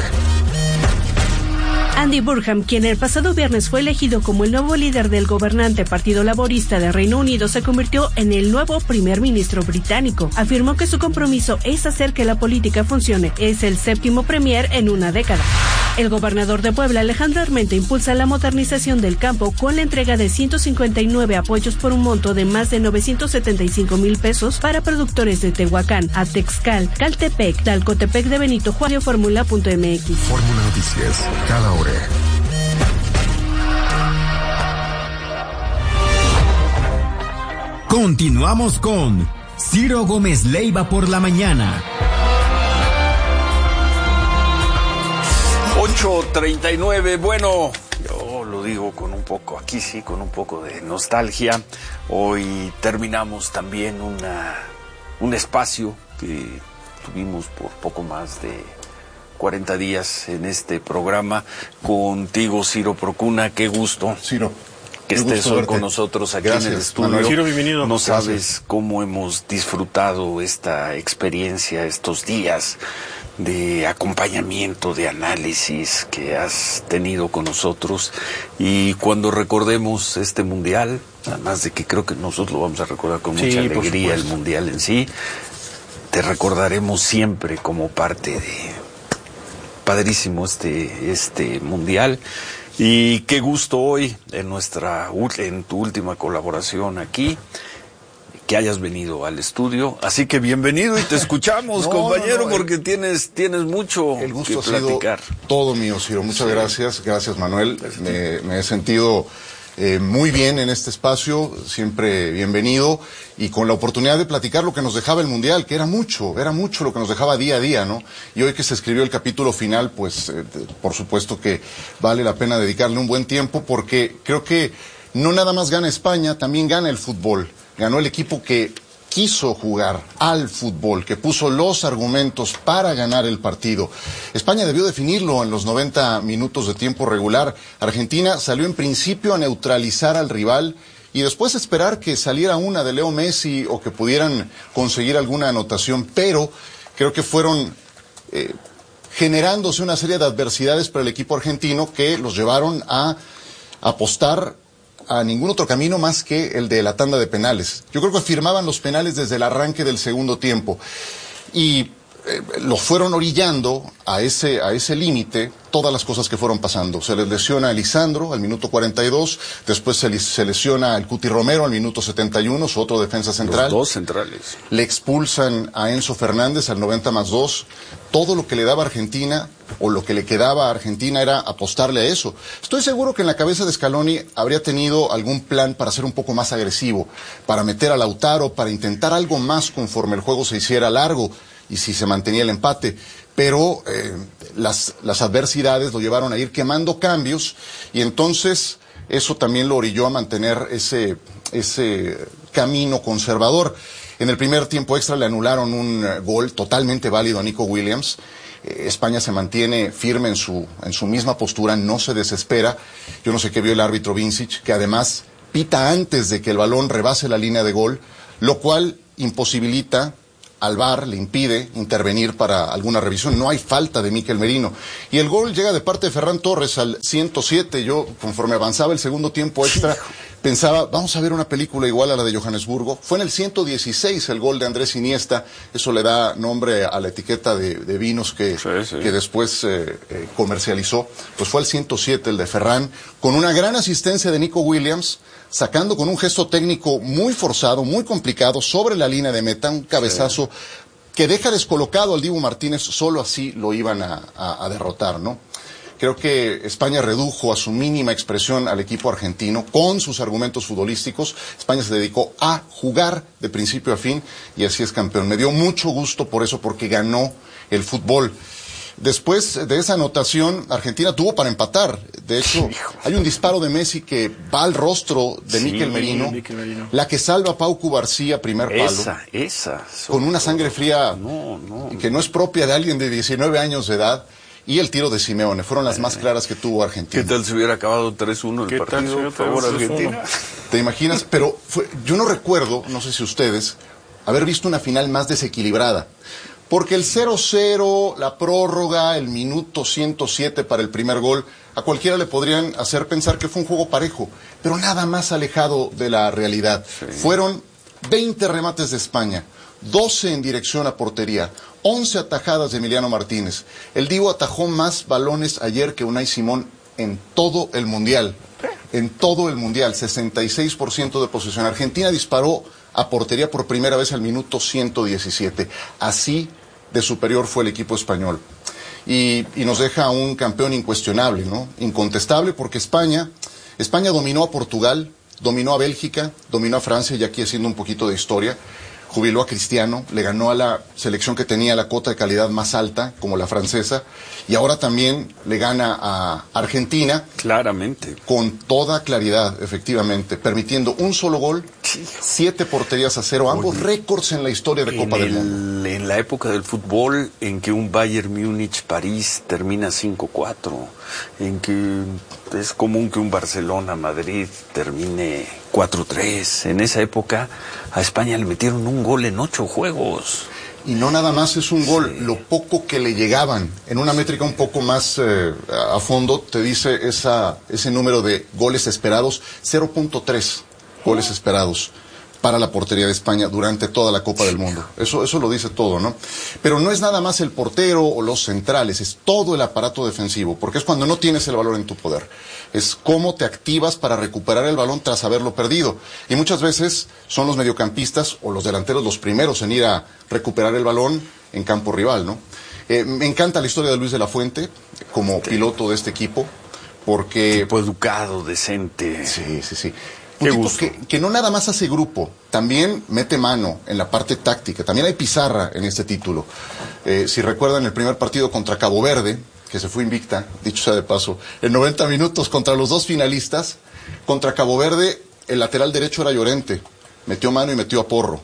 Andy Burnham, quien el pasado viernes fue elegido como el nuevo líder del gobernante Partido Laborista de Reino Unido, se convirtió en el nuevo primer ministro británico. Afirmó que su compromiso es hacer que la política funcione. Es el séptimo premier en una década. El gobernador de Puebla, Alejandro Armenta, impulsa la modernización del campo con la entrega de ciento cincuenta y nueve apoyos por un monto de más de novecientos setenta y cinco mil pesos para productores de Tehuacán, Atexcal, Caltepec, Talcotepec de Benito Juárez, Fórmula punto M X. Fórmula Noticias, cada hora. Continuamos con Ciro Gómez Leiva por la mañana. ocho treinta y nueve, bueno, yo lo digo con un poco, aquí sí, con un poco de nostalgia. Hoy terminamos también una, un espacio que tuvimos por poco más de cuarenta días en este programa contigo, Ciro Procuna. Qué gusto. Ciro. Que estés hoy con nosotros aquí Gracias, en el estudio. Manuel. Ciro, bienvenido. No sabes Gracias. Cómo hemos disfrutado esta experiencia, estos días de acompañamiento, de análisis que has tenido con nosotros. Y cuando recordemos este mundial, además de que creo que nosotros lo vamos a recordar con mucha sí, alegría, el mundial en sí, te recordaremos siempre como parte de padrísimo este, este mundial. Y qué gusto hoy en nuestra en tu última colaboración aquí que hayas venido al estudio, así que bienvenido y te escuchamos, no, compañero, no, no, porque el, tienes tienes mucho el gusto que platicar. Ha sido todo mío, Ciro. Muchas sí. gracias, gracias Manuel. Me, me he sentido eh, muy bien en este espacio, siempre bienvenido y con la oportunidad de platicar lo que nos dejaba el mundial, que era mucho, era mucho lo que nos dejaba día a día, ¿no? Y hoy que se escribió el capítulo final, pues eh, por supuesto que vale la pena dedicarle un buen tiempo porque creo que no nada más gana España, también gana el fútbol. Ganó el equipo que quiso jugar al fútbol, que puso los argumentos para ganar el partido. España debió definirlo en los noventa minutos de tiempo regular. Argentina salió en principio a neutralizar al rival y después esperar que saliera una de Leo Messi o que pudieran conseguir alguna anotación, pero creo que fueron eh, generándose una serie de adversidades para el equipo argentino que los llevaron a apostar a ningún otro camino más que el de la tanda de penales. Yo creo que firmaban los penales desde el arranque del segundo tiempo y eh, los fueron orillando a ese, a ese límite todas las cosas que fueron pasando. Se les lesiona a Lisandro al minuto cuarenta y dos, después se, se lesiona al Cuti Romero al minuto setenta y uno, su otro defensa central. Los dos centrales. Le expulsan a Enzo Fernández al noventa más dos. Todo lo que le daba a Argentina, o lo que le quedaba a Argentina, era apostarle a eso. Estoy seguro que en la cabeza de Scaloni habría tenido algún plan para ser un poco más agresivo, para meter a Lautaro, para intentar algo más conforme el juego se hiciera largo y si se mantenía el empate. Pero eh, las, las adversidades lo llevaron a ir quemando cambios y entonces eso también lo orilló a mantener ese, ese camino conservador. En el primer tiempo extra le anularon un uh, gol totalmente válido a Nico Williams. Eh, España se mantiene firme en su, en su misma postura, no se desespera. Yo no sé qué vio el árbitro Vincic, que además pita antes de que el balón rebase la línea de gol, lo cual imposibilita al V A R, le impide intervenir para alguna revisión. No hay falta de Mikel Merino. Y el gol llega de parte de Ferran Torres al ciento siete. Yo, conforme avanzaba el segundo tiempo extra, pensaba, vamos a ver una película igual a la de Johannesburgo. Fue en el ciento dieciséis el gol de Andrés Iniesta. Eso le da nombre a la etiqueta de, de vinos que, sí, sí. que después eh, eh, comercializó. Pues fue el ciento siete el de Ferran, con una gran asistencia de Nico Williams, sacando con un gesto técnico muy forzado, muy complicado, sobre la línea de meta, un cabezazo sí. que deja descolocado al Dibu Martínez. Solo así lo iban a, a, a derrotar, ¿no? Creo que España redujo a su mínima expresión al equipo argentino con sus argumentos futbolísticos. España se dedicó a jugar de principio a fin y así es campeón. Me dio mucho gusto por eso, porque ganó el fútbol. Después de esa anotación, Argentina tuvo para empatar. De hecho, hay un disparo de Messi que va al rostro de sí, Mikel Merino, Merino. La que salva a Pau Cubarsí, primer palo. Esa, esa. Con una sangre fría no, no, que no es propia de alguien de diecinueve años de edad. Y el tiro de Simeone, fueron las más claras que tuvo Argentina. ¿Qué tal si hubiera acabado tres uno el partido? Por favor, Argentina. ¿Te imaginas? Pero fue, yo no recuerdo, no sé si ustedes, haber visto una final más desequilibrada. Porque el cero cero, la prórroga, el minuto ciento siete para el primer gol, a cualquiera le podrían hacer pensar que fue un juego parejo, pero nada más alejado de la realidad. Sí. Fueron veinte remates de España, doce en dirección a portería, once atajadas de Emiliano Martínez. El Divo atajó más balones ayer que Unai Simón en todo el Mundial. En todo el Mundial, sesenta y seis por ciento de posesión. Argentina disparó a portería por primera vez al minuto ciento diecisiete. Así de superior fue el equipo español. Y, y nos deja un campeón incuestionable, ¿no? Incontestable, porque España, España dominó a Portugal, dominó a Bélgica, dominó a Francia, y aquí haciendo un poquito de historia. Jubiló a Cristiano, le ganó a la selección que tenía la cuota de calidad más alta, como la francesa, y ahora también le gana a Argentina. Claramente. Con toda claridad, efectivamente, permitiendo un solo gol, siete porterías a cero, ambos Oye, récords en la historia de Copa el, del Mundo. En la época del fútbol, en que un Bayern Múnich-París termina cinco cuatro, en que es común que un Barcelona-Madrid termine cuatro tres, en esa época a España le metieron un gol en ocho juegos. Y no nada más es un gol, sí. Lo poco que le llegaban. En una métrica un poco más eh, a fondo te dice esa, ese número de goles esperados, cero punto tres goles esperados para la portería de España durante toda la Copa del Mundo. Eso, eso lo dice todo, ¿no? Pero no es nada más el portero o los centrales, es todo el aparato defensivo, porque es cuando no tienes el balón en tu poder. Es cómo te activas para recuperar el balón tras haberlo perdido. Y muchas veces son los mediocampistas o los delanteros los primeros en ir a recuperar el balón en campo rival, ¿no? Eh, me encanta la historia de Luis de la Fuente como sí. piloto de este equipo, porque... Tipo educado, decente. Sí, sí, sí. Un tipo que, que no nada más hace grupo, también mete mano en la parte táctica. También hay pizarra en este título. Eh, si recuerdan el primer partido contra Cabo Verde, que se fue invicta, dicho sea de paso, en noventa minutos contra los dos finalistas, contra Cabo Verde, el lateral derecho era Llorente, metió mano y metió a Porro.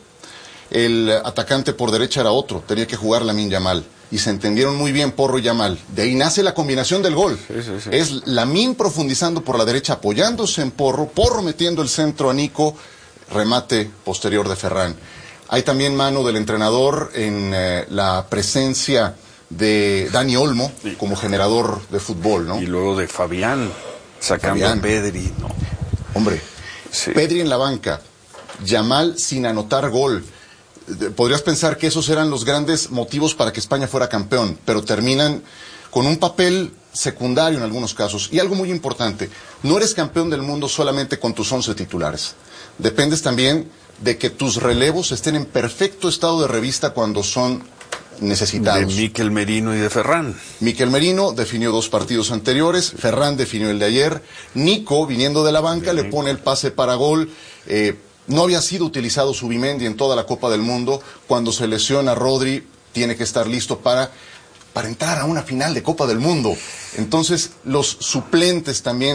El atacante por derecha era otro, tenía que jugar Lamine Yamal. Y se entendieron muy bien Porro y Yamal. De ahí nace la combinación del gol. Sí, sí, sí. Es Lamine profundizando por la derecha, apoyándose en Porro, Porro metiendo el centro a Nico, remate posterior de Ferran. Hay también mano del entrenador en eh, la presencia de Dani Olmo sí. como generador de fútbol, ¿no? Y luego de Fabián, sacando Fabián. a Pedri, ¿no? Hombre, sí. Pedri en la banca, Yamal sin anotar gol. Podrías pensar que esos eran los grandes motivos para que España fuera campeón, pero terminan con un papel secundario en algunos casos. Y algo muy importante, no eres campeón del mundo solamente con tus once titulares. Dependes también de que tus relevos estén en perfecto estado de revista cuando son necesitados. De Mikel Merino y de Ferran. Mikel Merino definió dos partidos anteriores, Ferran definió el de ayer, Nico, viniendo de la banca, Bien. le pone el pase para gol. eh, No había sido utilizado Zubimendi en toda la Copa del Mundo. Cuando se lesiona Rodri, tiene que estar listo para, para entrar a una final de Copa del Mundo. Entonces, los suplentes también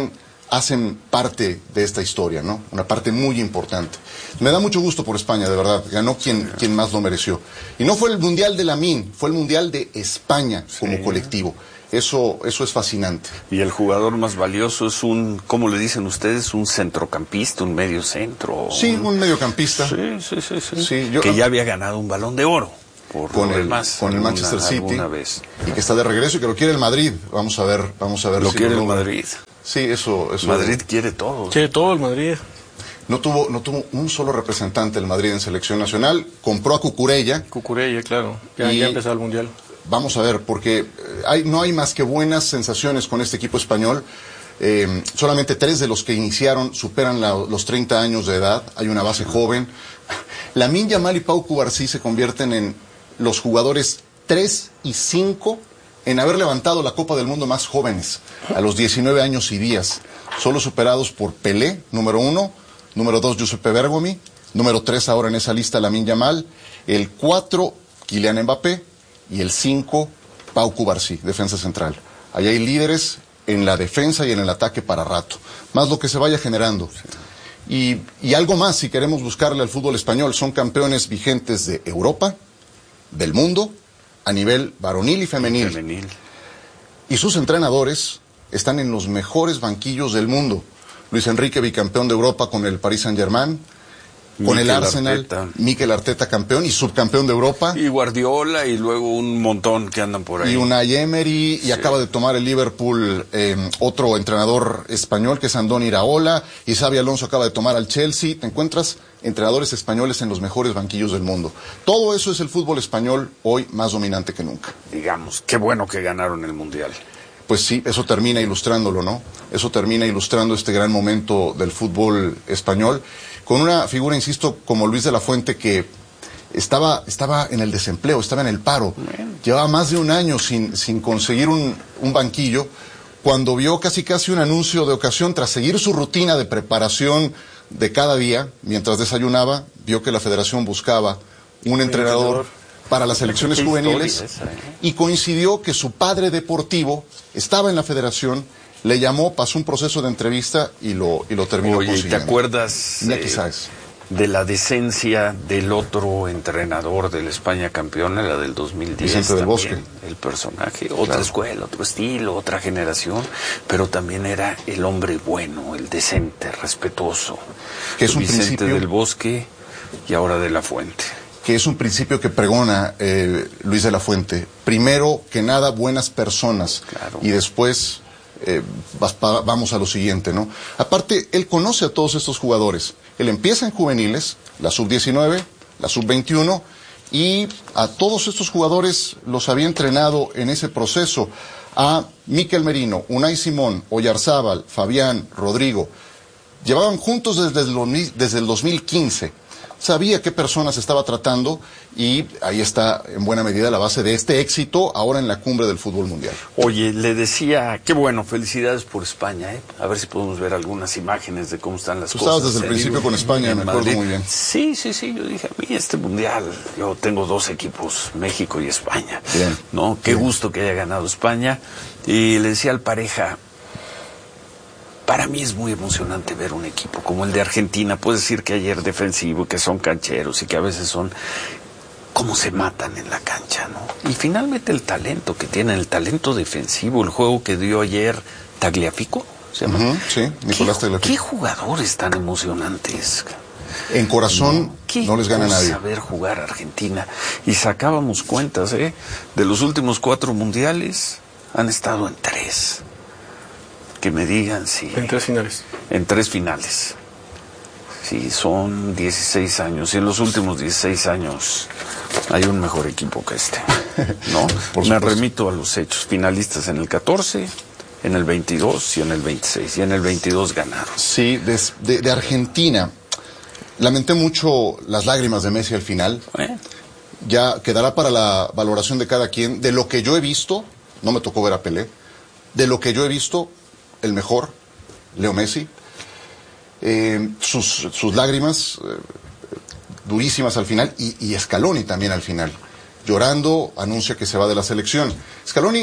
hacen parte de esta historia, ¿no? Una parte muy importante. Me da mucho gusto por España, de verdad. Ganó quien, quien más lo mereció. Y no fue el Mundial de Lamine, fue el Mundial de España como sí. colectivo. Eso, eso es fascinante. Y el jugador más valioso es un, ¿cómo le dicen ustedes? Un centrocampista, un medio centro. Sí, un, un mediocampista. Sí, sí, sí. sí. sí yo, que ya había ganado un Balón de Oro. Por con el, más, con el alguna, Manchester City. Vez. Y que está de regreso y que lo quiere el Madrid. Vamos a ver, vamos a ver. Lo si quiere lo el Madrid. Sí, eso, eso. Madrid quiere todo. Quiere todo el Madrid. No tuvo, no tuvo un solo representante el Madrid en selección nacional. Compró a Cucurella. Cucurella, claro. Ya, y... ya empezó el Mundial. Vamos a ver, porque hay, no hay más que buenas sensaciones con este equipo español. Eh, solamente tres de los que iniciaron superan la, los treinta años de edad. Hay una base joven. Lamine Yamal y Pau Cubarsí se convierten en los jugadores tres y cinco en haber levantado la Copa del Mundo más jóvenes, a los diecinueve años y días. Solo superados por Pelé, número uno, número dos, Giuseppe Bergomi, número tres ahora en esa lista, Lamine Yamal, el cuatro, Kylian Mbappé, y el cinco, Pau Cubarsí, defensa central. Ahí hay líderes en la defensa y en el ataque para rato, más lo que se vaya generando. Y, y algo más, si queremos buscarle al fútbol español, son campeones vigentes de Europa, del mundo, a nivel varonil y femenil. femenil. Y sus entrenadores están en los mejores banquillos del mundo. Luis Enrique, bicampeón de Europa con el Paris Saint-Germain, con Mikel el Arsenal, Arteta. Mikel Arteta campeón y subcampeón de Europa. Y Guardiola y luego un montón que andan por ahí. Y Unai Emery, y sí. acaba de tomar el Liverpool eh, otro entrenador español que es Andoni Iraola, y Xabi Alonso acaba de tomar al Chelsea. Te encuentras entrenadores españoles en los mejores banquillos del mundo. Todo eso es el fútbol español hoy más dominante que nunca. Digamos, qué bueno que ganaron el Mundial. Pues sí, eso termina ilustrándolo, ¿no? Eso termina ilustrando este gran momento del fútbol español, con una figura, insisto, como Luis de la Fuente, que estaba, estaba en el desempleo, estaba en el paro. Bueno. Llevaba más de un año sin, sin conseguir un, un banquillo, cuando vio casi casi un anuncio de ocasión, tras seguir su rutina de preparación de cada día, mientras desayunaba, vio que la federación buscaba un entrenador para las selecciones juveniles, esa, ¿eh? Y coincidió que su padre deportivo estaba en la federación, le llamó, pasó un proceso de entrevista y lo, y lo terminó Oye, consiguiendo. ¿te acuerdas eh, de la decencia del otro entrenador de la España campeona, la del dos mil diez? Vicente del Bosque. El personaje, otra claro. escuela, otro estilo, otra generación, pero también era el hombre bueno, el decente, respetuoso. Que es un Vicente principio... del Bosque y ahora de la Fuente. Que es un principio que pregona eh, Luis de la Fuente. Primero que nada, buenas personas. Claro. Y después eh, vamos a lo siguiente, ¿no? Aparte, él conoce a todos estos jugadores. Él empieza en juveniles, la sub diecinueve, la sub veintiuno, y a todos estos jugadores los había entrenado en ese proceso. A Mikel Merino, Unai Simón, Oyarzábal, Fabián, Rodrigo. Llevaban juntos desde el, desde el dos mil quince. Sabía qué personas estaba tratando y ahí está en buena medida la base de este éxito ahora en la cumbre del fútbol mundial. Oye, le decía, qué bueno, felicidades por España, ¿eh? A ver si podemos ver algunas imágenes de cómo están las Tú cosas. Tú estabas desde el principio con España, me acuerdo muy bien. Sí, sí, sí, yo dije, a mí este mundial, yo tengo dos equipos, México y España. Bien. ¿No? Qué bien. gusto que haya ganado España. Y le decía al pareja, para mí es muy emocionante ver un equipo como el de Argentina. Puedes decir que ayer defensivo, que son cancheros y que a veces son... cómo se matan en la cancha, ¿no? Y finalmente el talento que tienen, el talento defensivo, el juego que dio ayer Tagliafico, ¿se llama? Uh-huh, sí, Nicolás Tagliafico. ¿Qué jugadores tan emocionantes? En corazón no, no les gana nadie. Saber jugar Argentina. Y sacábamos cuentas, ¿eh? De los últimos cuatro mundiales, han estado en tres. Que me digan si... En tres finales. En tres finales. Sí, son dieciséis años. Y en los últimos dieciséis años hay un mejor equipo que este. ¿No? Por me remito a los hechos. Finalistas en el catorce, en el veintidós y en el veintiséis. Y en el veintidós ganaron. Sí, de, de, de Argentina. Lamenté mucho las lágrimas de Messi al final. ¿Eh? Ya quedará para la valoración de cada quien. De lo que yo he visto, no me tocó ver a Pelé, de lo que yo he visto, el mejor, Leo Messi. Eh, sus, sus lágrimas eh, durísimas al final, y, y Scaloni también al final. Llorando, anuncia que se va de la selección. Scaloni,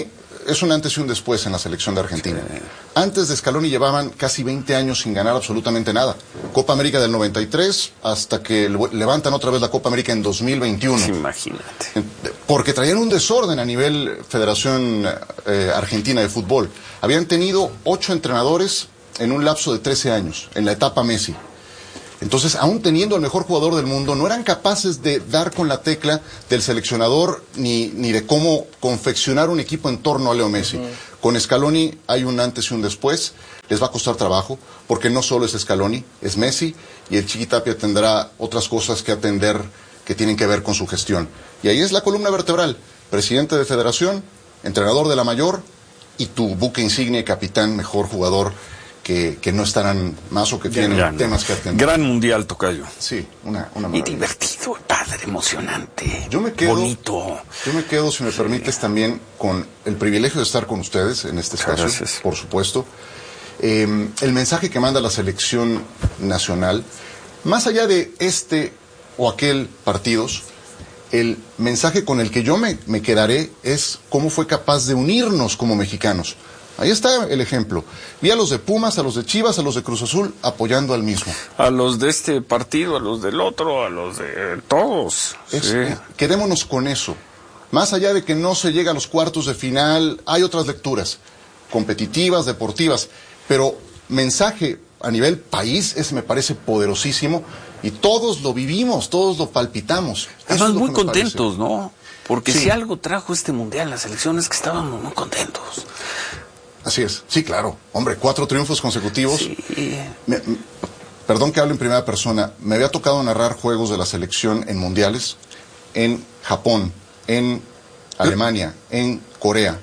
es un antes y un después en la selección de Argentina. Sí. Antes de Scaloni llevaban casi veinte años sin ganar absolutamente nada. Copa América del noventa y tres hasta que levantan otra vez la Copa América en dos mil veintiuno. Sí, imagínate. Porque traían un desorden a nivel Federación eh, Argentina de Fútbol. Habían tenido ocho entrenadores en un lapso de trece años, en la etapa Messi. Entonces, aún teniendo al mejor jugador del mundo, no eran capaces de dar con la tecla del seleccionador ni, ni de cómo confeccionar un equipo en torno a Leo Messi. Uh-huh. Con Scaloni hay un antes y un después. Les va a costar trabajo, porque no solo es Scaloni, es Messi, y el Chiqui Tapia tendrá otras cosas que atender que tienen que ver con su gestión. Y ahí es la columna vertebral: presidente de federación, entrenador de la mayor, y tu buque insignia y capitán, mejor jugador, Que, que no estarán más o que tienen gran, temas que atender. Gran mundial, tocayo. Sí, una, una Y divertido, padre, emocionante, yo me quedo, bonito. Yo me quedo, si me sí. permites, también con el privilegio de estar con ustedes en este espacio, gracias. Por supuesto. Eh, el mensaje que manda la selección nacional, más allá de este o aquel partidos, el mensaje con el que yo me, me quedaré es cómo fue capaz de unirnos como mexicanos. Ahí está el ejemplo. Vi a los de Pumas, a los de Chivas, a los de Cruz Azul apoyando al mismo. A los de este partido, a los del otro, a los de todos. Es, sí. eh, quedémonos con eso. Más allá de que no se llega a los cuartos de final, hay otras lecturas competitivas, deportivas, pero mensaje a nivel país, ese me parece poderosísimo y todos lo vivimos, todos lo palpitamos. Además, es muy contentos, parece. ¿No? Porque sí. Si algo trajo este mundial, las elecciones, que estábamos muy contentos. Así es, sí, claro. Hombre, cuatro triunfos consecutivos. Sí. Me, me, perdón que hable en primera persona. Me había tocado narrar juegos de la selección en mundiales, en Japón, en Alemania, en Corea.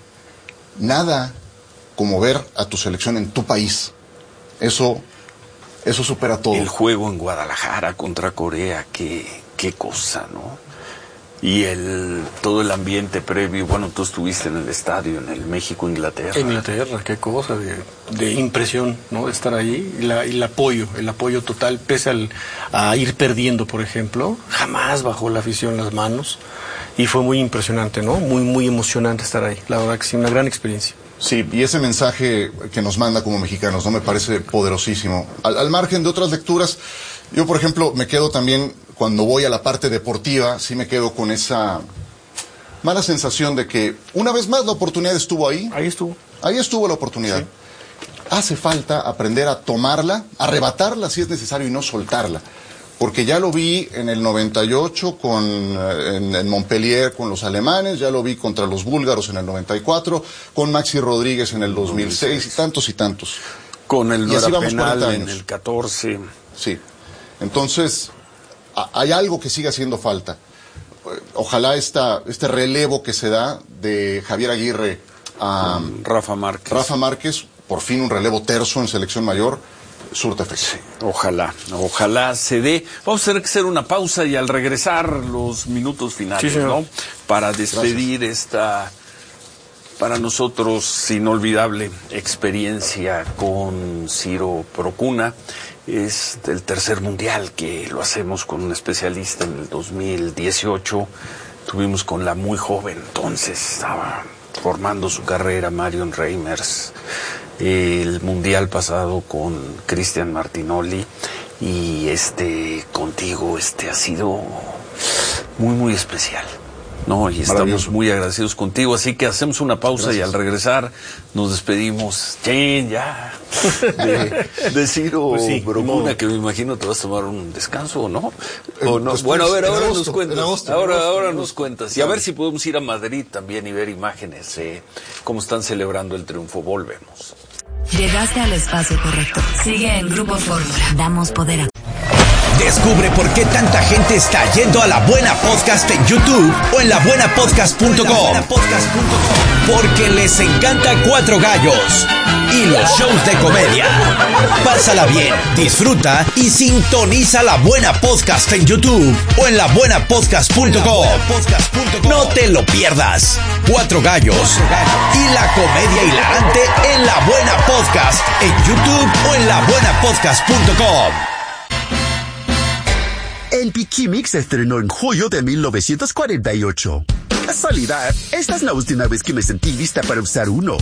Nada como ver a tu selección en tu país. Eso, eso supera todo. El juego en Guadalajara contra Corea, qué, qué cosa, ¿no? Y el todo el ambiente previo, bueno, tú estuviste en el estadio, en el México-Inglaterra. Inglaterra, qué cosa de, de impresión, ¿no? Estar ahí, y, la, y el apoyo, el apoyo total, pese al, a ir perdiendo, por ejemplo, jamás bajó la afición las manos, y fue muy impresionante, ¿no? Muy, muy emocionante estar ahí, la verdad que sí, una gran experiencia. Sí, y ese mensaje que nos manda como mexicanos, ¿no? Me parece poderosísimo. Al, al margen de otras lecturas, yo, por ejemplo, me quedo también, cuando voy a la parte deportiva, sí me quedo con esa mala sensación de que, una vez más, la oportunidad estuvo ahí. Ahí estuvo. Ahí estuvo la oportunidad. Sí. Hace falta aprender a tomarla, arrebatarla si es necesario y no soltarla. Porque ya lo vi en el noventa y ocho con, en, en Montpellier con los alemanes, ya lo vi contra los búlgaros en el noventa y cuatro, con Maxi Rodríguez en el dos mil seis y tantos y tantos. Con el no era penal en el catorce. Sí. Entonces, a, hay algo que sigue haciendo falta. Ojalá esta, este relevo que se da de Javier Aguirre a um, Rafa Márquez. Rafa Márquez, por fin un relevo terzo en selección mayor, surte efecto. Sí, ojalá, ojalá se dé. Vamos a tener que hacer una pausa y al regresar los minutos finales, sí, ¿no? Para despedir Gracias. Esta, para nosotros, inolvidable experiencia con Ciro Procuna. Es el tercer mundial que lo hacemos con un especialista en el dos mil dieciocho. Tuvimos con la muy joven, entonces estaba formando su carrera, Marion Reimers. El mundial pasado con Cristian Martinoli y este contigo, este ha sido muy, muy especial. No, y estamos muy agradecidos contigo, así que hacemos una pausa. Gracias. Y al regresar nos despedimos. Sí, ya. De, de Ciro pues sí, Procuna, no. Que me imagino te vas a tomar un descanso, ¿no? ¿O no? Pues, bueno, a ver, ahora agosto, nos cuentas. Agosto, ahora, agosto, ahora nos cuentas. Y a ver si podemos ir a Madrid también y ver imágenes, eh, cómo están celebrando el triunfo. Volvemos. Llegaste al espacio correcto. Sigue en Grupo Fórmula. Damos poder a... Descubre por qué tanta gente está yendo a La Buena Podcast en YouTube o en la buena podcast punto com. Porque les encanta Cuatro Gallos y los shows de comedia. Pásala bien, disfruta y sintoniza La Buena Podcast en YouTube o en la buena podcast punto com. No te lo pierdas. Cuatro Gallos y la comedia hilarante en La Buena Podcast en YouTube o en la buena podcast punto com. El Pikimix se estrenó en julio de mil novecientos cuarenta y ocho. Casualidad, esta es la última vez que me sentí lista para usar uno.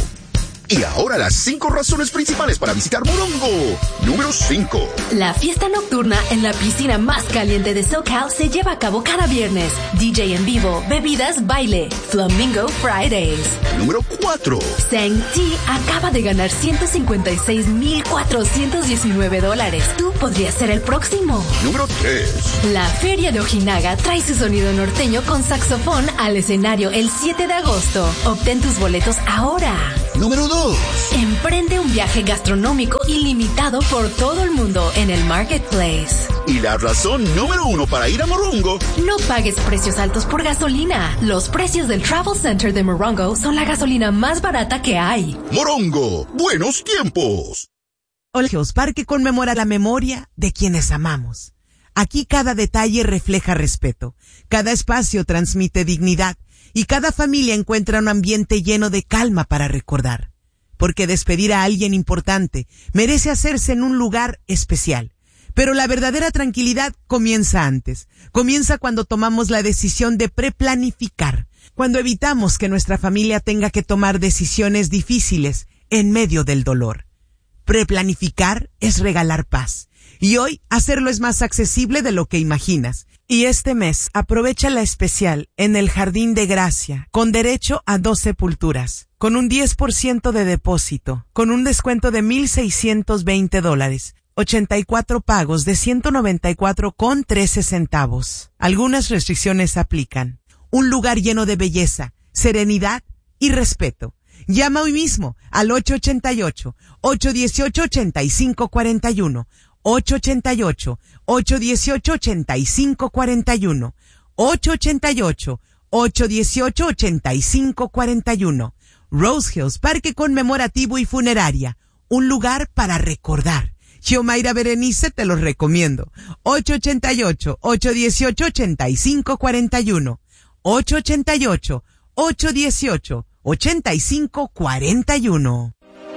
Y ahora las cinco razones principales para visitar Morongo. Número cinco. La fiesta nocturna en la piscina más caliente de SoCal se lleva a cabo cada viernes. D J en vivo, bebidas, baile. Flamingo Fridays. Número cuatro. Shang-Chi acaba de ganar ciento cincuenta y seis mil cuatrocientos diecinueve dólares. Tú podrías ser el próximo. Número tres. La Feria de Ojinaga trae su sonido norteño con saxofón al escenario el siete de agosto. Obtén tus boletos ahora. Número dos. Emprende un viaje gastronómico ilimitado por todo el mundo en el Marketplace. Y la razón número uno para ir a Morongo. No pagues precios altos por gasolina. Los precios del Travel Center de Morongo son la gasolina más barata que hay. Morongo, buenos tiempos. Olgeos Parque conmemora la memoria de quienes amamos. Aquí cada detalle refleja respeto, cada espacio transmite dignidad y cada familia encuentra un ambiente lleno de calma para recordar. Porque despedir a alguien importante merece hacerse en un lugar especial. Pero la verdadera tranquilidad comienza antes. Comienza cuando tomamos la decisión de preplanificar. Cuando evitamos que nuestra familia tenga que tomar decisiones difíciles en medio del dolor. Preplanificar es regalar paz. Y hoy hacerlo es más accesible de lo que imaginas. Y este mes aprovecha la especial en el Jardín de Gracia, con derecho a dos sepulturas, con un diez por ciento de depósito, con un descuento de mil seiscientos veinte dólares, ochenta y cuatro pagos de ciento noventa y cuatro con trece centavos. Algunas restricciones aplican. Un lugar lleno de belleza, serenidad y respeto. Llama hoy mismo al ocho ocho ocho, ocho uno ocho, ocho cinco cuatro uno. ocho ocho ocho, ocho uno ocho, ocho cinco cuatro uno, ocho ocho ocho, ocho uno ocho, ocho cinco cuatro uno. Rose Hills, Parque Conmemorativo y Funeraria, un lugar para recordar. Xiomaira Berenice te los recomiendo. ocho ocho ocho, ocho uno ocho, ocho cinco cuatro uno, ocho ocho ocho, ocho uno ocho, ocho cinco cuatro uno.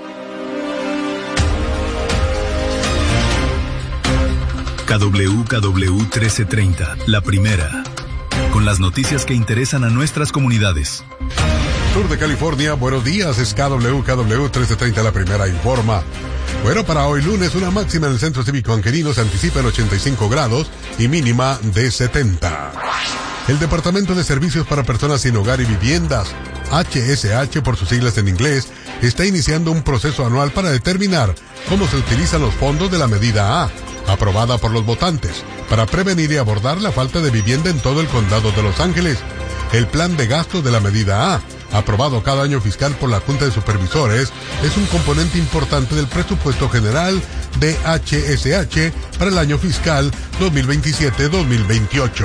K W K W trece treinta, la primera, con las noticias que interesan a nuestras comunidades. Sur de California, buenos días, es K W K W trece treinta, la primera informa. Bueno, para hoy lunes, una máxima en el Centro Cívico Angelino se anticipa en ochenta y cinco grados y mínima de setenta. El Departamento de Servicios para Personas Sin Hogar y Viviendas, H S H por sus siglas en inglés, está iniciando un proceso anual para determinar cómo se utilizan los fondos de la medida A, aprobada por los votantes, para prevenir y abordar la falta de vivienda en todo el condado de Los Ángeles. El plan de gastos de la medida A, aprobado cada año fiscal por la Junta de Supervisores, es un componente importante del presupuesto general de H S H para el año fiscal dos mil veintisiete dos mil veintiocho.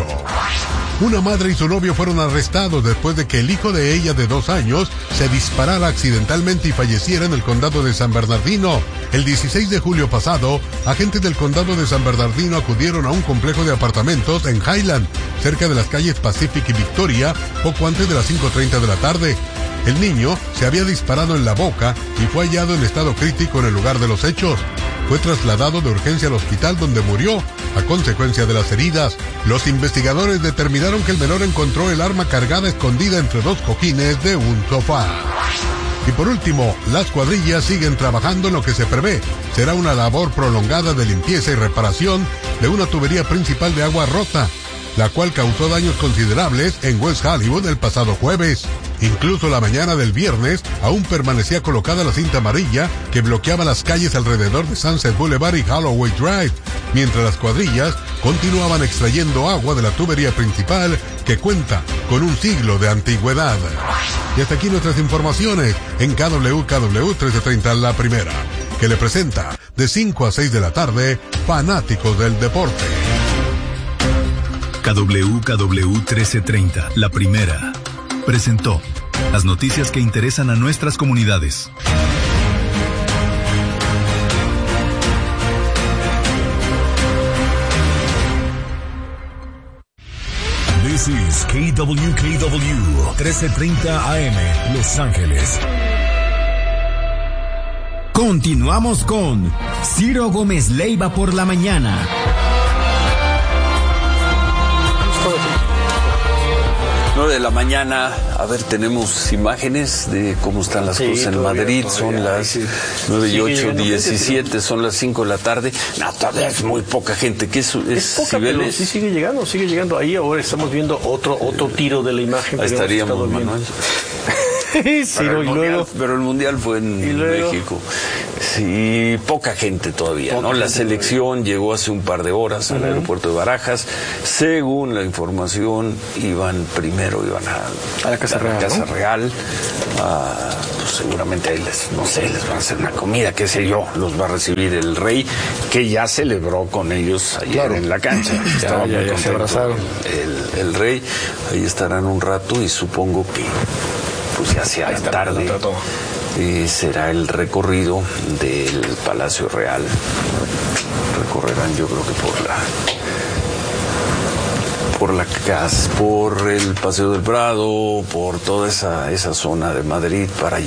Una madre y su novio fueron arrestados después de que el hijo de ella de dos años se disparara accidentalmente y falleciera en el condado de San Bernardino. El dieciséis de julio pasado, agentes del condado de San Bernardino acudieron a un complejo de apartamentos en Highland, cerca de las calles Pacific y Victoria, poco antes de las cinco treinta de la tarde. El niño se había disparado en la boca y fue hallado en estado crítico en el lugar de los hechos. Fue trasladado de urgencia al hospital donde murió a consecuencia de las heridas. Los investigadores determinaron que el menor encontró el arma cargada escondida entre dos cojines de un sofá. Y por último, las cuadrillas siguen trabajando en lo que se prevé será una labor prolongada de limpieza y reparación de una tubería principal de agua rota, la cual causó daños considerables en West Hollywood el pasado jueves. Incluso la mañana del viernes aún permanecía colocada la cinta amarilla que bloqueaba las calles alrededor de Sunset Boulevard y Holloway Drive, mientras las cuadrillas continuaban extrayendo agua de la tubería principal que cuenta con un siglo de antigüedad. Y hasta aquí nuestras informaciones en K W K W trece treinta La Primera, que le presenta de cinco a seis de la tarde Fanáticos del Deporte. K W K W trece treinta, La Primera, presentó las noticias que interesan a nuestras comunidades. This is K W K W trece treinta A M, Los Ángeles. Continuamos con Ciro Gómez Leiva por la mañana. nueve de la mañana. A ver, tenemos imágenes de cómo están las Sí, cosas en todavía, Madrid. todavía, Son las sí. nueve y Sigue ocho, llegando gente, diecisiete, son las cinco de la tarde. No, todavía es muy poca gente. ¿Qué es? Es, es poca, pero Cibeles? sí sigue llegando, sigue llegando. Ahí ahora estamos viendo otro otro tiro de la imagen. Ahí que habíamos estaríamos, estado viendo. Manuel. Sí, pero, y el luego... mundial, pero el mundial fue en México. Sí, poca gente todavía, poca ¿no? La selección todavía. Llegó hace un par de horas al uh-huh. aeropuerto de Barajas. Según la información, iban primero, iban a, a la Casa a Real. La Casa ¿no? Real a, pues seguramente ahí les, no sé, les van a hacer una comida, qué sé yo, los va a recibir el rey, que ya celebró con ellos ayer claro. en la cancha. Estaba ya, ya, ya se abrazaron. El, el rey, ahí estarán un rato y supongo que pues ya sea la tarde y será el recorrido del Palacio Real. Recorrerán, yo creo que por la por la casa, por el Paseo del Prado, por toda esa esa zona de Madrid para